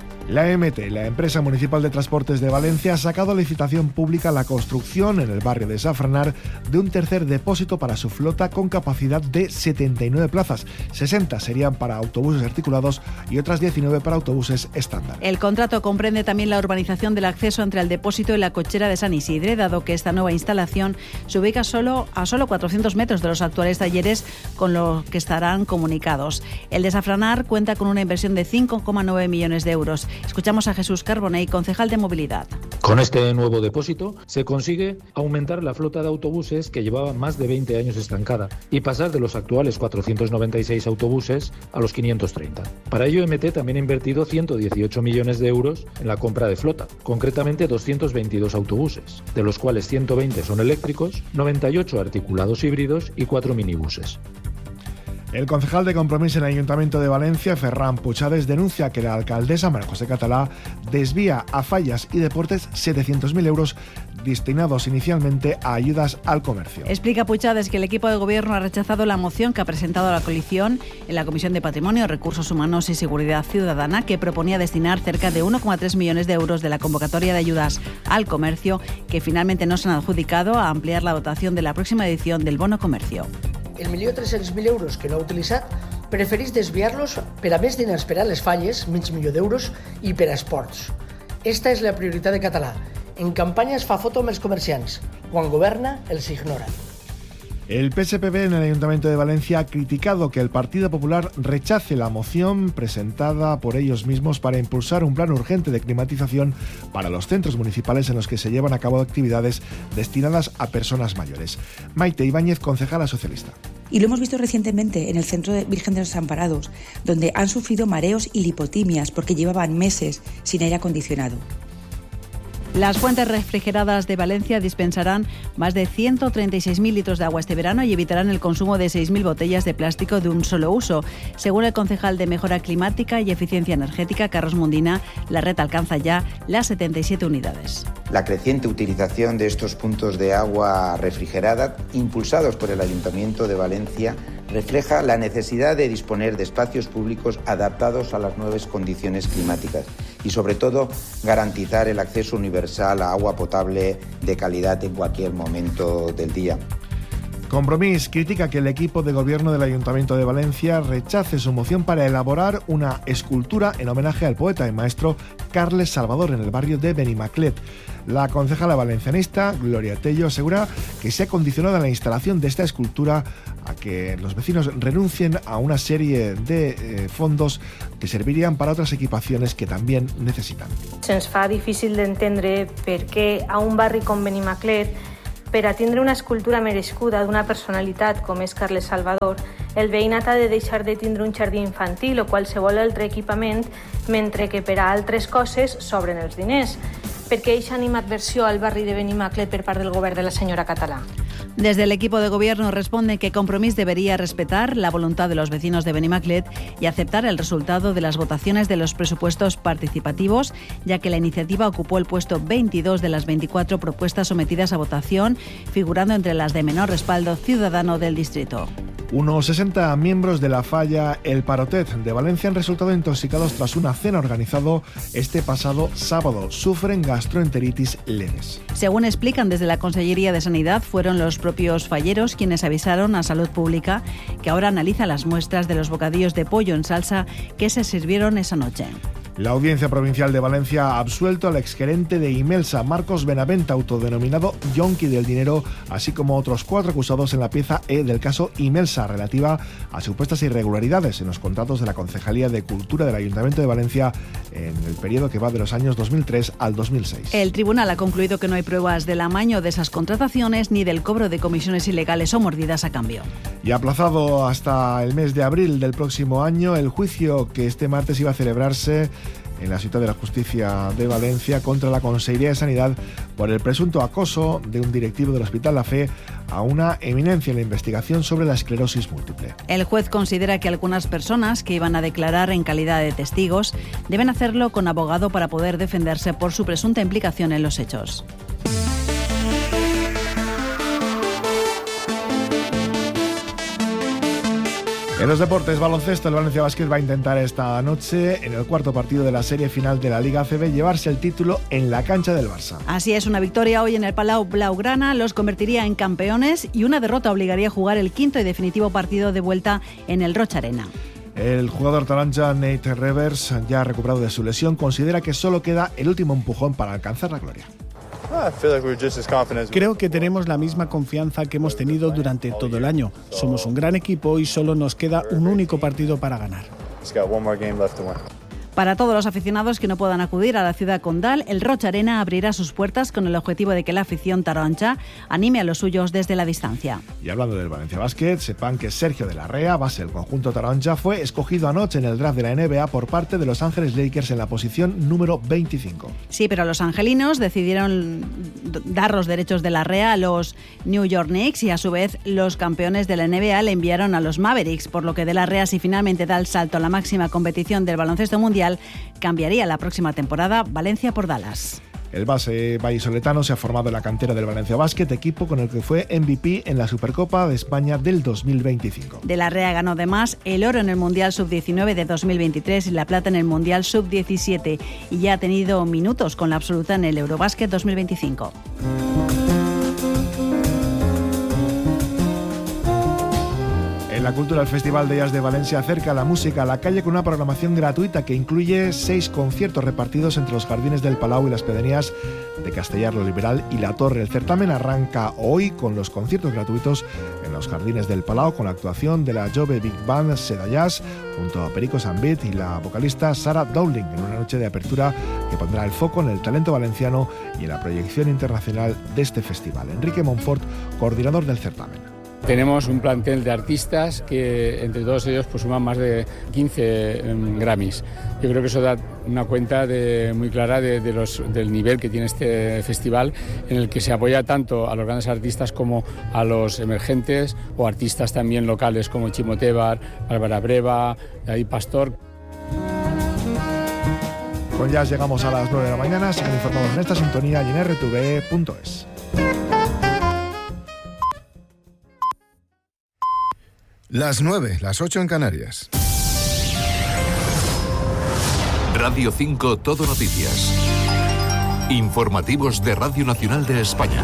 La M T, la empresa municipal de transportes de Valencia, ha sacado a licitación pública la construcción en el barrio de Safranar de un tercer depósito para su flota con capacidad de setenta y nueve plazas. sesenta serían para autobuses articulados y otras diecinueve para autobuses estándar. El contrato comprende también la urbanización del acceso entre el depósito y la cochera de San Isidre, dado que esta nueva instalación se ubica solo a solo cuatrocientos metros de los actuales talleres con los que estarán comunicados. El de Safranar cuenta con una inversión de cinco coma nueve millones de euros. Escuchamos a Jesús Carbonell, concejal de Movilidad. Con este nuevo depósito se consigue aumentar la flota de autobuses, que llevaba más de veinte años estancada, y pasar de los actuales cuatrocientos noventa y seis autobuses a los quinientos treinta. Para ello, M T también ha invertido ciento dieciocho millones de euros en la compra de flota, concretamente doscientos veintidós autobuses, de los cuales ciento veinte son eléctricos, noventa y ocho articulados híbridos y cuatro minibuses. El concejal de Compromís en el Ayuntamiento de Valencia, Ferran Puchades, denuncia que la alcaldesa María José Catalá desvía a Fallas y Deportes setecientos mil euros destinados inicialmente a ayudas al comercio. Explica Puchades que el equipo de gobierno ha rechazado la moción que ha presentado la coalición en la Comisión de Patrimonio, Recursos Humanos y Seguridad Ciudadana, que proponía destinar cerca de uno coma tres millones de euros de la convocatoria de ayudas al comercio, que finalmente no se han adjudicado, a ampliar la dotación de la próxima edición del Bono Comercio. El milió tres-cents mil euros que no ha utilitzat prefereix desviar-los per a més diners per a les falles, mig milió d'euros, i per a esports. Esta és la prioritat de Català. En campanya es fa foto amb els comerciants. Quan governa, els ignora. El P S P B en el Ayuntamiento de Valencia ha criticado que el Partido Popular rechace la moción presentada por ellos mismos para impulsar un plan urgente de climatización para los centros municipales en los que se llevan a cabo actividades destinadas a personas mayores. Maite Ibáñez, concejala socialista. Y lo hemos visto recientemente en el Centro de Virgen de los Desamparados, donde han sufrido mareos y lipotimias porque llevaban meses sin aire acondicionado. Las fuentes refrigeradas de Valencia dispensarán más de ciento treinta y seis mil litros de agua este verano y evitarán el consumo de seis mil botellas de plástico de un solo uso. Según el concejal de Mejora Climática y Eficiencia Energética, Carlos Mundina, la red alcanza ya las setenta y siete unidades. La creciente utilización de estos puntos de agua refrigerada, impulsados por el Ayuntamiento de Valencia, refleja la necesidad de disponer de espacios públicos adaptados a las nuevas condiciones climáticas y, sobre todo, garantizar el acceso universal a agua potable de calidad en cualquier momento del día. Compromís critica que el equipo de gobierno del Ayuntamiento de Valencia rechace su moción para elaborar una escultura en homenaje al poeta y maestro Carles Salvador en el barrio de Benimaclet. La concejala valencianista, Gloria Tello, asegura que se ha condicionado la instalación de esta escultura a que los vecinos renuncien a una serie de eh, fondos que servirían para otras equipaciones que también necesitan. Se'ns fa difícil d'entendre per què a un barri com Benimaclet, per a tindre una escultura merescuda d'una personalitat com és Carles Salvador, el veïnat ha de deixar de tindre un jardí infantil o qualsevol altre equipament, mentre que per a altres coses sobren els diners. Per què eixa animadversió al barri de Benimaclet per part del govern de la senyora Català? Desde el equipo de gobierno responde que Compromís debería respetar la voluntad de los vecinos de Benimaclet y aceptar el resultado de las votaciones de los presupuestos participativos, ya que la iniciativa ocupó el puesto veintidós de las veinticuatro propuestas sometidas a votación, figurando entre las de menor respaldo ciudadano del distrito. Unos sesenta miembros de la falla El Parotet de Valencia han resultado intoxicados tras una cena organizada este pasado sábado. Sufren gastroenteritis leves. Según explican desde la Consellería de Sanidad, fueron los propios falleros quienes avisaron a Salud Pública, que ahora analiza las muestras de los bocadillos de pollo en salsa que se sirvieron esa noche. La Audiencia Provincial de Valencia ha absuelto al exgerente de Imelsa, Marcos Benavent, autodenominado Yonki del Dinero, así como otros cuatro acusados en la pieza E del caso Imelsa, relativa a supuestas irregularidades en los contratos de la Concejalía de Cultura del Ayuntamiento de Valencia en el periodo que va de los años dos mil tres al dos mil seis. El tribunal ha concluido que no hay pruebas del amaño de esas contrataciones ni del cobro de comisiones ilegales o mordidas a cambio. Y ha aplazado hasta el mes de abril del próximo año el juicio que este martes iba a celebrarse en la Ciudad de la Justicia de Valencia contra la Consellería de Sanidad por el presunto acoso de un directivo del Hospital La Fe a una eminencia en la investigación sobre la esclerosis múltiple. El juez considera que algunas personas que iban a declarar en calidad de testigos deben hacerlo con abogado para poder defenderse por su presunta implicación en los hechos. En los deportes, baloncesto, el Valencia Basket va a intentar esta noche, en el cuarto partido de la serie final de la Liga A C B, llevarse el título en la cancha del Barça. Así es, una victoria hoy en el Palau Blaugrana los convertiría en campeones y una derrota obligaría a jugar el quinto y definitivo partido de vuelta en el Roig Arena. El jugador taronja Nate Revers, ya recuperado de su lesión, considera que solo queda el último empujón para alcanzar la gloria. Creo que tenemos la misma confianza que hemos tenido durante todo el año. Somos un gran equipo y solo nos queda un único partido para ganar. Para todos los aficionados que no puedan acudir a la ciudad condal, el Roig Arena abrirá sus puertas con el objetivo de que la afición taronja anime a los suyos desde la distancia. Y hablando del Valencia Basket, sepan que Sergio de la Rea, base del conjunto taronja, fue escogido anoche en el draft de la N B A por parte de Los Ángeles Lakers en la posición número veinticinco. Sí, pero los angelinos decidieron dar los derechos de la Rea a los New York Knicks y a su vez los campeones de la N B A le enviaron a los Mavericks, por lo que de la Rea, si finalmente da el salto a la máxima competición del baloncesto mundial, cambiaría la próxima temporada Valencia por Dallas. El base vallisoletano se ha formado en la cantera del Valencia Basket, equipo con el que fue M V P en la Supercopa de España del dos mil veinticinco. De la Rea ganó además el oro en el Mundial sub diecinueve de dos mil veintitrés y la plata en el Mundial sub diecisiete y ya ha tenido minutos con la absoluta en el Eurobasket dos mil veinticinco. En la cultura, el Festival de Jazz de Valencia acerca la música a la calle con una programación gratuita que incluye seis conciertos repartidos entre los jardines del Palau y las pedanías de Castellar, Lo Liberal y La Torre. El certamen arranca hoy con los conciertos gratuitos en los jardines del Palau con la actuación de la Jove Big Band Seda Jazz junto a Perico Sambit y la vocalista Sarah Dowling en una noche de apertura que pondrá el foco en el talento valenciano y en la proyección internacional de este festival. Enrique Monfort, coordinador del certamen. Tenemos un plantel de artistas que entre todos ellos pues suman más de quince um, Grammys. Yo creo que eso da una cuenta de, muy clara de, de los, del nivel que tiene este festival, en el que se apoya tanto a los grandes artistas como a los emergentes o artistas también locales como Chimo Tebar, Bárbara Breva, David Pastor. Con Jazz llegamos a las nueve de la mañana. Sigan informados en esta sintonía y en erre te ve punto es. Las nueve, las ocho en Canarias. Radio cinco Todo Noticias. Informativos de Radio Nacional de España.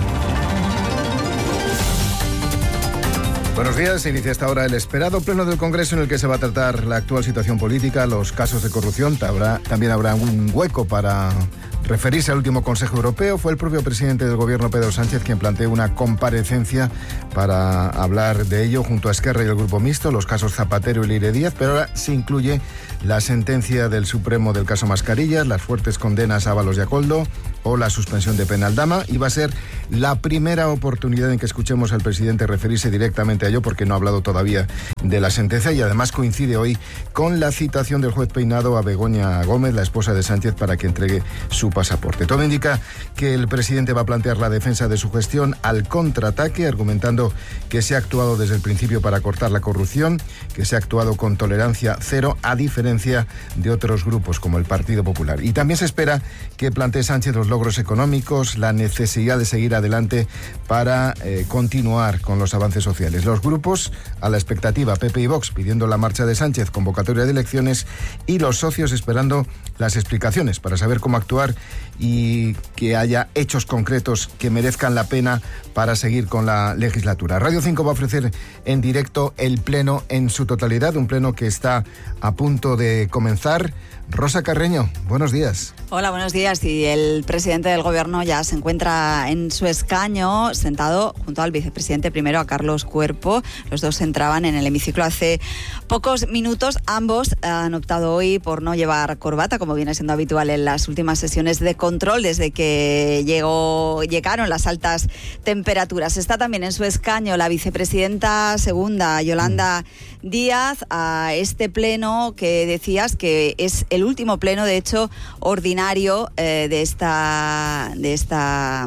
Buenos días. Se inicia hasta ahora el esperado pleno del Congreso en el que se va a tratar la actual situación política, los casos de corrupción. También habrá un hueco para referirse al último Consejo Europeo. Fue el propio presidente del Gobierno, Pedro Sánchez, quien planteó una comparecencia para hablar de ello junto a Esquerra y el Grupo Mixto, los casos Zapatero y Leire Díaz, pero ahora se incluye la sentencia del Supremo del caso Mascarillas, las fuertes condenas a Ábalos y a Koldo o la suspensión de pena al Dama, y va a ser la primera oportunidad en que escuchemos al presidente referirse directamente a ello, porque no ha hablado todavía de la sentencia, y además coincide hoy con la citación del juez Peinado a Begoña Gómez, la esposa de Sánchez, para que entregue su pasaporte. Todo indica que el presidente va a plantear la defensa de su gestión al contraataque, argumentando que se ha actuado desde el principio para cortar la corrupción, que se ha actuado con tolerancia cero, a diferencia de otros grupos como el Partido Popular. Y también se espera que plantee Sánchez los logros económicos, la necesidad de seguir adelante para eh, continuar con los avances sociales. Los grupos a la expectativa, P P y Vox pidiendo la marcha de Sánchez, convocatoria de elecciones, y los socios esperando las explicaciones para saber cómo actuar y que haya hechos concretos que merezcan la pena para seguir con la legislatura. Radio cinco va a ofrecer en directo el pleno en su totalidad, un pleno que está a punto de comenzar. Rosa Carreño, buenos días. Hola, buenos días. Y el presidente del Gobierno ya se encuentra en su escaño, sentado junto al vicepresidente primero, a Carlos Cuerpo. Los dos entraban en el hemiciclo hace pocos minutos. Ambos han optado hoy por no llevar corbata, como viene siendo habitual en las últimas sesiones de control desde que llegó, llegaron las altas temperaturas. Está también en su escaño la vicepresidenta segunda, Yolanda Díaz, a este pleno que decías que es el último pleno, de hecho, ordinario eh, de esta de esta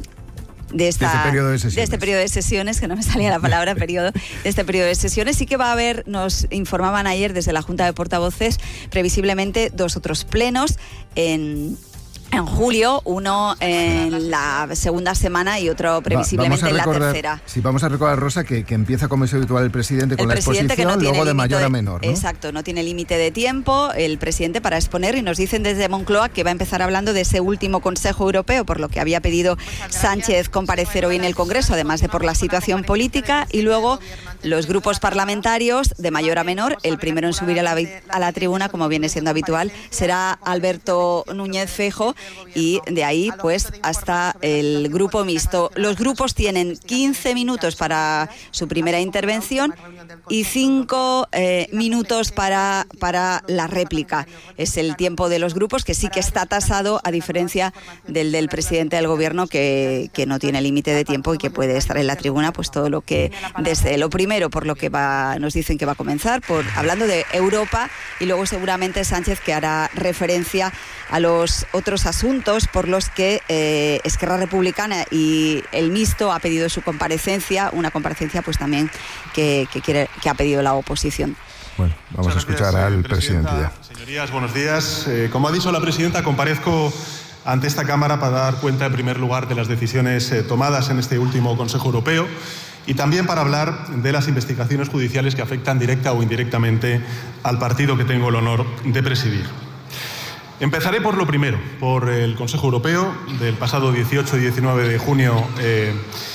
de, esta, de, este periodo de, de este periodo de sesiones, que no me salía la palabra periodo, de este periodo de sesiones. Sí que va a haber, nos informaban ayer desde la Junta de Portavoces, previsiblemente dos otros plenos en En julio, uno en la segunda semana y otro previsiblemente Va, en recordar, la tercera. Sí, vamos a recordar, Rosa, que, que empieza como es habitual el presidente con el la presidente exposición, que no luego de mayor de, a menor, ¿no? Exacto, no tiene límite de tiempo el presidente para exponer, y nos dicen desde Moncloa que va a empezar hablando de ese último Consejo Europeo, por lo que había pedido Sánchez comparecer hoy en el Congreso, además de por la situación política, y luego los grupos parlamentarios de mayor a menor. El primero en subir a la, a la tribuna, como viene siendo habitual, será Alberto Núñez Feijóo, y de ahí pues hasta el Grupo Mixto. Los grupos tienen quince minutos para su primera intervención y cinco eh, minutos para, para la réplica. Es el tiempo de los grupos, que sí que está tasado, a diferencia del del presidente del Gobierno, que, que no tiene límite de tiempo y que puede estar en la tribuna pues todo lo que desde lo primero, por lo que va, nos dicen que va a comenzar, por hablando de Europa, y luego seguramente Sánchez, que hará referencia a los otros asuntos por los que eh, Esquerra Republicana y el Mixto ha pedido su comparecencia, una comparecencia pues también que, que, quiere, que ha pedido la oposición. Bueno, vamos Muchas a escuchar gracias, al presidente ya. Señorías, buenos días. Eh, como ha dicho la presidenta, comparezco ante esta Cámara para dar cuenta, en primer lugar, de las decisiones eh, tomadas en este último Consejo Europeo, y también para hablar de las investigaciones judiciales que afectan directa o indirectamente al partido que tengo el honor de presidir. Empezaré por lo primero, por el Consejo Europeo del pasado dieciocho y diecinueve de junio, eh,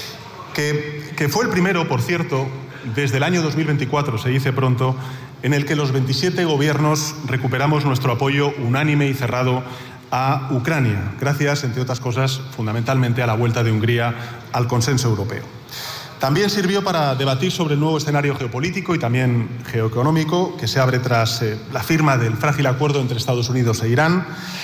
que, que fue el primero, por cierto, desde el año dos mil veinticuatro, se dice pronto, en el que los veintisiete gobiernos recuperamos nuestro apoyo unánime y cerrado a Ucrania, gracias, entre otras cosas, fundamentalmente a la vuelta de Hungría al consenso europeo. También sirvió para debatir sobre el nuevo escenario geopolítico y también geoeconómico que se abre tras eh, la firma del frágil acuerdo entre Estados Unidos e Irán,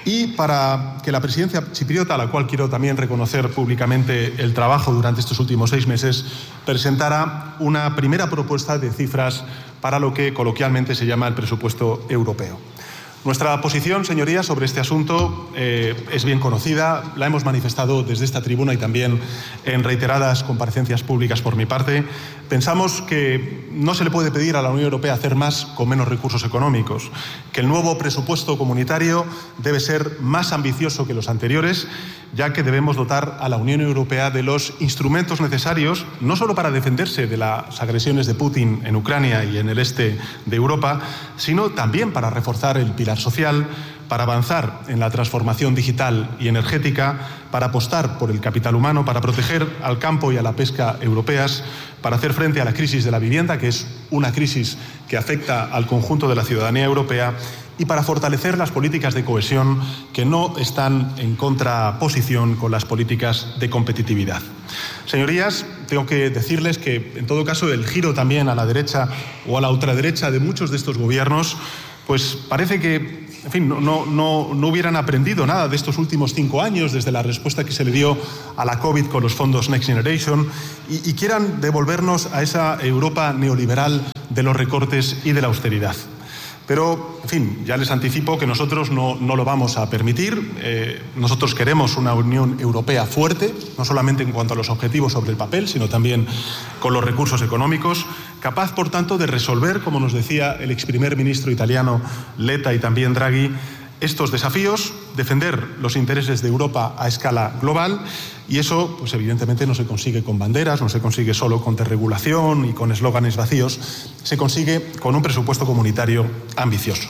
Y para que la presidencia chipriota, a la cual quiero también reconocer públicamente el trabajo durante estos últimos seis meses, presentara una primera propuesta de cifras para lo que coloquialmente se llama el presupuesto europeo. Nuestra posición, señorías, sobre este asunto eh, es bien conocida, la hemos manifestado desde esta tribuna y también en reiteradas comparecencias públicas por mi parte. Pensamos que no se le puede pedir a la Unión Europea hacer más con menos recursos económicos, que el nuevo presupuesto comunitario debe ser más ambicioso que los anteriores, ya que debemos dotar a la Unión Europea de los instrumentos necesarios, no solo para defenderse de las agresiones de Putin en Ucrania y en el este de Europa, sino también para reforzar el pilar social, para avanzar en la transformación digital y energética, para apostar por el capital humano, para proteger al campo y a la pesca europeas, para hacer frente a la crisis de la vivienda, que es una crisis que afecta al conjunto de la ciudadanía europea, y para fortalecer las políticas de cohesión que no están en contraposición con las políticas de competitividad. Señorías, tengo que decirles que, en todo caso, el giro también a la derecha o a la ultraderecha de muchos de estos gobiernos, pues parece que, en fin, no, no, no, no hubieran aprendido nada de estos últimos cinco años, desde la respuesta que se le dio a la COVID con los fondos Next Generation, y, y quieran devolvernos a esa Europa neoliberal de los recortes y de la austeridad. Pero, en fin, ya les anticipo que nosotros no, no lo vamos a permitir. Eh, nosotros queremos una Unión Europea fuerte, no solamente en cuanto a los objetivos sobre el papel, sino también con los recursos económicos, capaz, por tanto, de resolver, como nos decía el ex primer ministro italiano Letta y también Draghi, estos desafíos, defender los intereses de Europa a escala global, y eso, pues evidentemente, no se consigue con banderas, no se consigue solo con desregulación y con eslóganes vacíos, se consigue con un presupuesto comunitario ambicioso.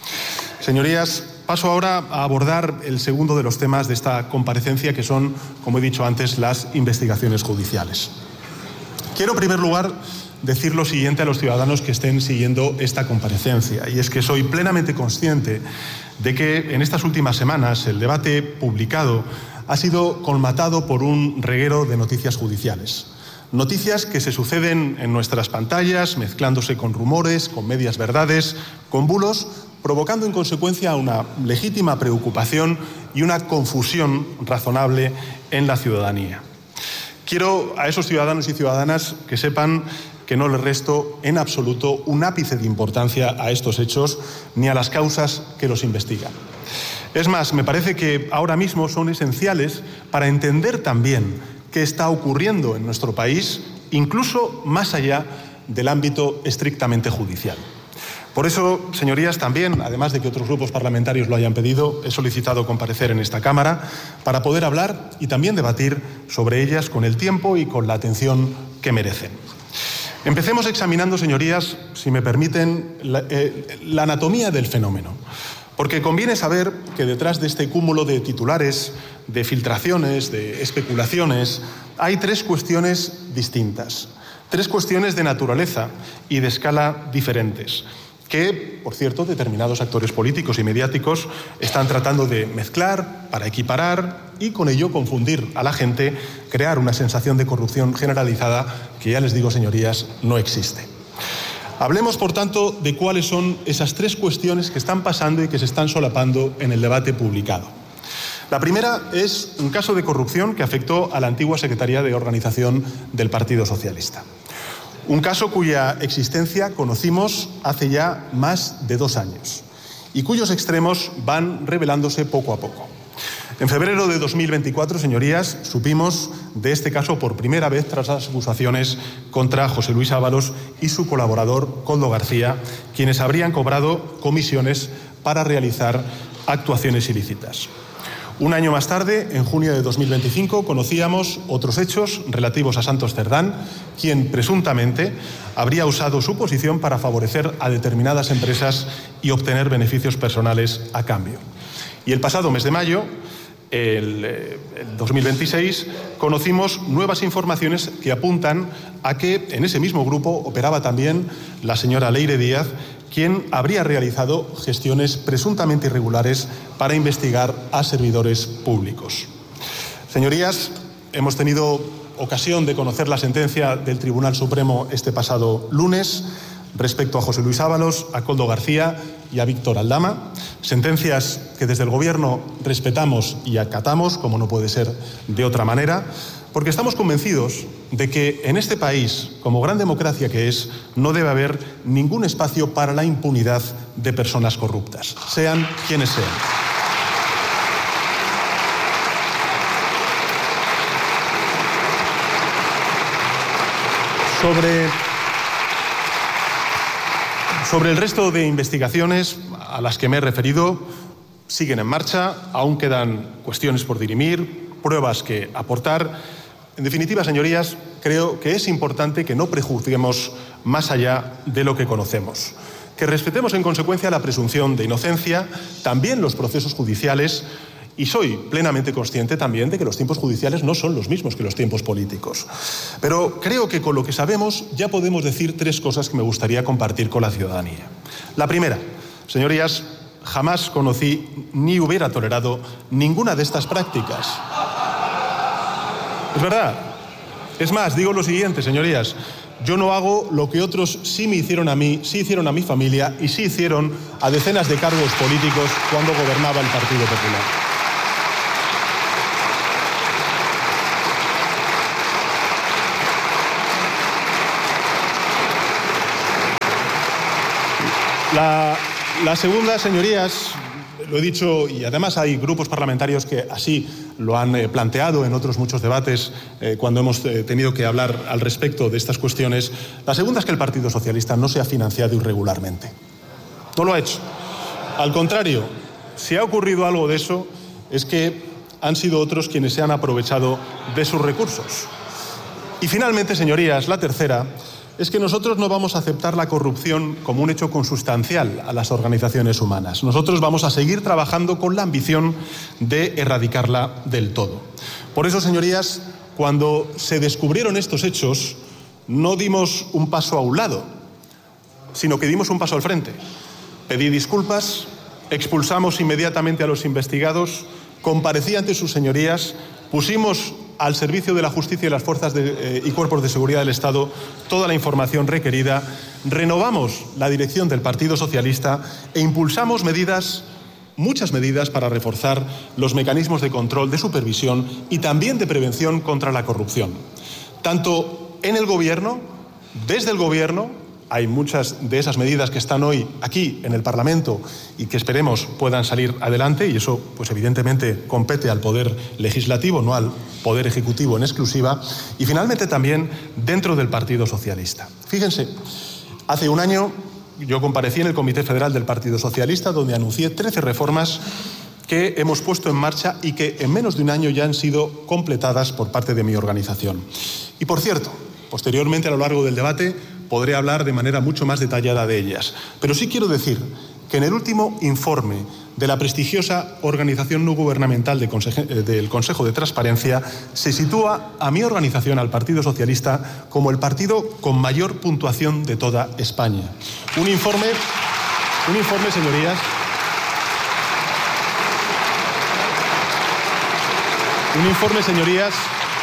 Señorías, paso ahora a abordar el segundo de los temas de esta comparecencia, que son, como he dicho antes, las investigaciones judiciales. Quiero, en primer lugar, decir lo siguiente a los ciudadanos que estén siguiendo esta comparecencia, y es que soy plenamente consciente de que en estas últimas semanas el debate publicado ha sido colmatado por un reguero de noticias judiciales. Noticias que se suceden en nuestras pantallas, mezclándose con rumores, con medias verdades, con bulos, provocando en consecuencia una legítima preocupación y una confusión razonable en la ciudadanía. Quiero a esos ciudadanos y ciudadanas que sepan que no les resto en absoluto un ápice de importancia a estos hechos ni a las causas que los investigan. Es más, me parece que ahora mismo son esenciales para entender también qué está ocurriendo en nuestro país, incluso más allá del ámbito estrictamente judicial. Por eso, señorías, también, además de que otros grupos parlamentarios lo hayan pedido, he solicitado comparecer en esta Cámara para poder hablar y también debatir sobre ellas con el tiempo y con la atención que merecen. Empecemos examinando, señorías, si me permiten, la, eh, la anatomía del fenómeno. Porque conviene saber que detrás de este cúmulo de titulares, de filtraciones, de especulaciones, hay tres cuestiones distintas, tres cuestiones de naturaleza y de escala diferentes, que, por cierto, determinados actores políticos y mediáticos están tratando de mezclar para equiparar y con ello confundir a la gente, crear una sensación de corrupción generalizada que, ya les digo, señorías, no existe. Hablemos, por tanto, de cuáles son esas tres cuestiones que están pasando y que se están solapando en el debate publicado. La primera es un caso de corrupción que afectó a la antigua Secretaría de Organización del Partido Socialista. Un caso cuya existencia conocimos hace ya más de dos años y cuyos extremos van revelándose poco a poco. En febrero de dos mil veinticuatro, señorías, supimos de este caso por primera vez tras las acusaciones contra José Luis Ábalos y su colaborador Koldo García, quienes habrían cobrado comisiones para realizar actuaciones ilícitas. Un año más tarde, en junio de dos mil veinticinco, conocíamos otros hechos relativos a Santos Cerdán, quien presuntamente habría usado su posición para favorecer a determinadas empresas y obtener beneficios personales a cambio. Y el pasado mes de mayo, el, el dos mil veintiséis, conocimos nuevas informaciones que apuntan a que en ese mismo grupo operaba también la señora Leire Díaz, quien habría realizado gestiones presuntamente irregulares para investigar a servidores públicos. Señorías, hemos tenido ocasión de conocer la sentencia del Tribunal Supremo este pasado lunes. respecto a José Luis Ábalos, a Koldo García y a Víctor Aldama, sentencias que desde el Gobierno respetamos y acatamos, como no puede ser de otra manera, porque estamos convencidos de que en este país, como gran democracia que es, no debe haber ningún espacio para la impunidad de personas corruptas, sean quienes sean. Sobre, sobre el resto de investigaciones a las que me he referido, siguen en marcha, aún quedan cuestiones por dirimir, pruebas que aportar. En definitiva, señorías, creo que es importante que no prejuzguemos más allá de lo que conocemos, que respetemos en consecuencia la presunción de inocencia, también los procesos judiciales, y soy plenamente consciente también de que los tiempos judiciales no son los mismos que los tiempos políticos. Pero creo que con lo que sabemos ya podemos decir tres cosas que me gustaría compartir con la ciudadanía. La primera, señorías, jamás conocí ni hubiera tolerado ninguna de estas prácticas. Es verdad. Es más, digo lo siguiente, señorías. Yo no hago lo que otros sí me hicieron a mí, sí hicieron a mi familia y sí hicieron a decenas de cargos políticos cuando gobernaba el Partido Popular. La, la segunda, señorías, lo he dicho, y además hay grupos parlamentarios que así lo han eh, planteado en otros muchos debates eh, cuando hemos eh, tenido que hablar al respecto de estas cuestiones. La segunda es que el Partido Socialista no se ha financiado irregularmente. No lo ha hecho. Al contrario, si ha ocurrido algo de eso, es que han sido otros quienes se han aprovechado de sus recursos. Y finalmente, señorías, la tercera es que nosotros no vamos a aceptar la corrupción como un hecho consustancial a las organizaciones humanas. Nosotros vamos a seguir trabajando con la ambición de erradicarla del todo. Por eso, señorías, cuando se descubrieron estos hechos, no dimos un paso a un lado, sino que dimos un paso al frente. Pedí disculpas, expulsamos inmediatamente a los investigados, comparecí ante sus señorías, pusimos al servicio de la justicia y las fuerzas de, eh, y cuerpos de seguridad del Estado toda la información requerida, renovamos la dirección del Partido Socialista e impulsamos medidas, muchas medidas para reforzar los mecanismos de control, de supervisión y también de prevención contra la corrupción. Tanto en el Gobierno, desde el Gobierno, hay muchas de esas medidas que están hoy aquí en el Parlamento y que esperemos puedan salir adelante, y eso pues evidentemente compete al Poder Legislativo, no al Poder Ejecutivo en exclusiva, y finalmente también dentro del Partido Socialista. Fíjense, hace un año yo comparecí en el Comité Federal del Partido Socialista, donde anuncié trece reformas que hemos puesto en marcha y que en menos de un año ya han sido completadas por parte de mi organización. Y por cierto, posteriormente a lo largo del debate podré hablar de manera mucho más detallada de ellas. Pero sí quiero decir que en el último informe de la prestigiosa organización no gubernamental de Consejo, del Consejo de Transparencia se sitúa a mi organización, al Partido Socialista, como el partido con mayor puntuación de toda España. Un informe, un informe, señorías, un informe, señorías,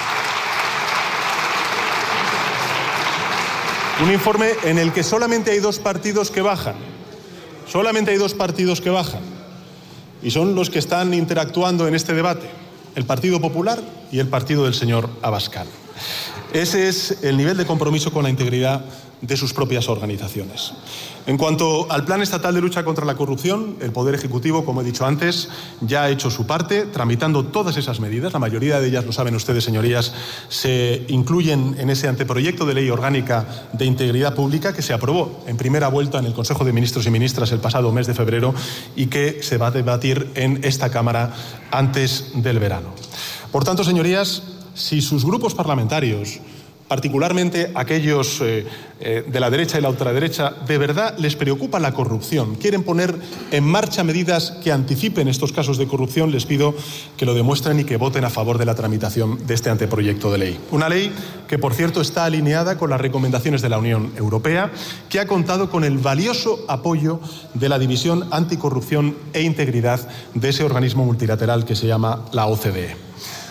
Un informe en el que solamente hay dos partidos que bajan, solamente hay dos partidos que bajan, y son los que están interactuando en este debate, el Partido Popular y el partido del señor Abascal. Ese es el nivel de compromiso con la integridad de sus propias organizaciones. En cuanto al Plan Estatal de Lucha contra la Corrupción, el Poder Ejecutivo, como he dicho antes, ya ha hecho su parte, tramitando todas esas medidas. La mayoría de ellas, lo saben ustedes, señorías, se incluyen en ese anteproyecto de ley orgánica de integridad pública que se aprobó en primera vuelta en el Consejo de Ministros y Ministras el pasado mes de febrero y que se va a debatir en esta Cámara antes del verano. Por tanto, señorías, si sus grupos parlamentarios, particularmente aquellos eh, eh, de la derecha y la ultraderecha, de verdad les preocupa la corrupción, quieren poner en marcha medidas que anticipen estos casos de corrupción, les pido que lo demuestren y que voten a favor de la tramitación de este anteproyecto de ley. Una ley que, por cierto, está alineada con las recomendaciones de la Unión Europea, que ha contado con el valioso apoyo de la División Anticorrupción e Integridad de ese organismo multilateral que se llama la O C D E.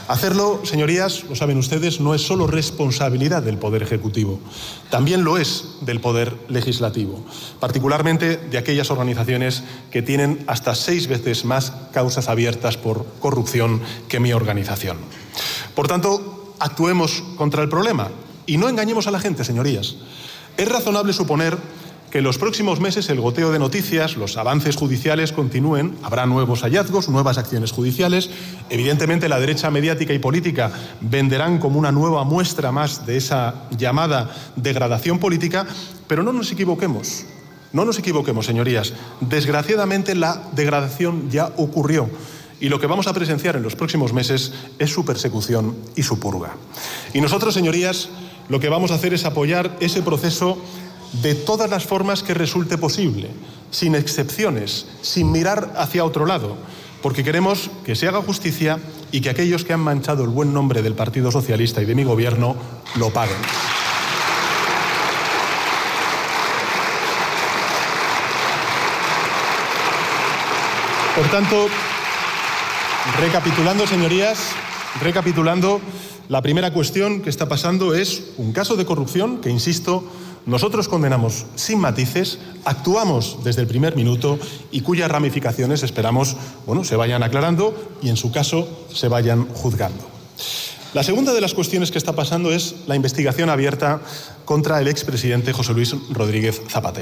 Hacerlo, señorías, lo saben ustedes, no es solo responsabilidad del Poder Ejecutivo, también lo es del Poder Legislativo, particularmente de aquellas organizaciones que tienen hasta seis veces más causas abiertas por corrupción que mi organización. Por tanto, actuemos contra el problema y no engañemos a la gente, señorías. Es razonable suponer que en los próximos meses el goteo de noticias, los avances judiciales continúen, habrá nuevos hallazgos, nuevas acciones judiciales. Evidentemente la derecha mediática y política venderán como una nueva muestra más de esa llamada degradación política, pero no nos equivoquemos, no nos equivoquemos, señorías. Desgraciadamente la degradación ya ocurrió y lo que vamos a presenciar en los próximos meses es su persecución y su purga. Y nosotros, señorías, lo que vamos a hacer es apoyar ese proceso de todas las formas que resulte posible, sin excepciones, sin mirar hacia otro lado, porque queremos que se haga justicia y que aquellos que han manchado el buen nombre del Partido Socialista y de mi gobierno lo paguen. Por tanto, recapitulando, señorías, recapitulando, la primera cuestión que está pasando es un caso de corrupción que, insisto, nosotros condenamos sin matices, actuamos desde el primer minuto y cuyas ramificaciones esperamos, bueno, se vayan aclarando y en su caso se vayan juzgando. La segunda de las cuestiones que está pasando es la investigación abierta contra el expresidente José Luis Rodríguez Zapatero.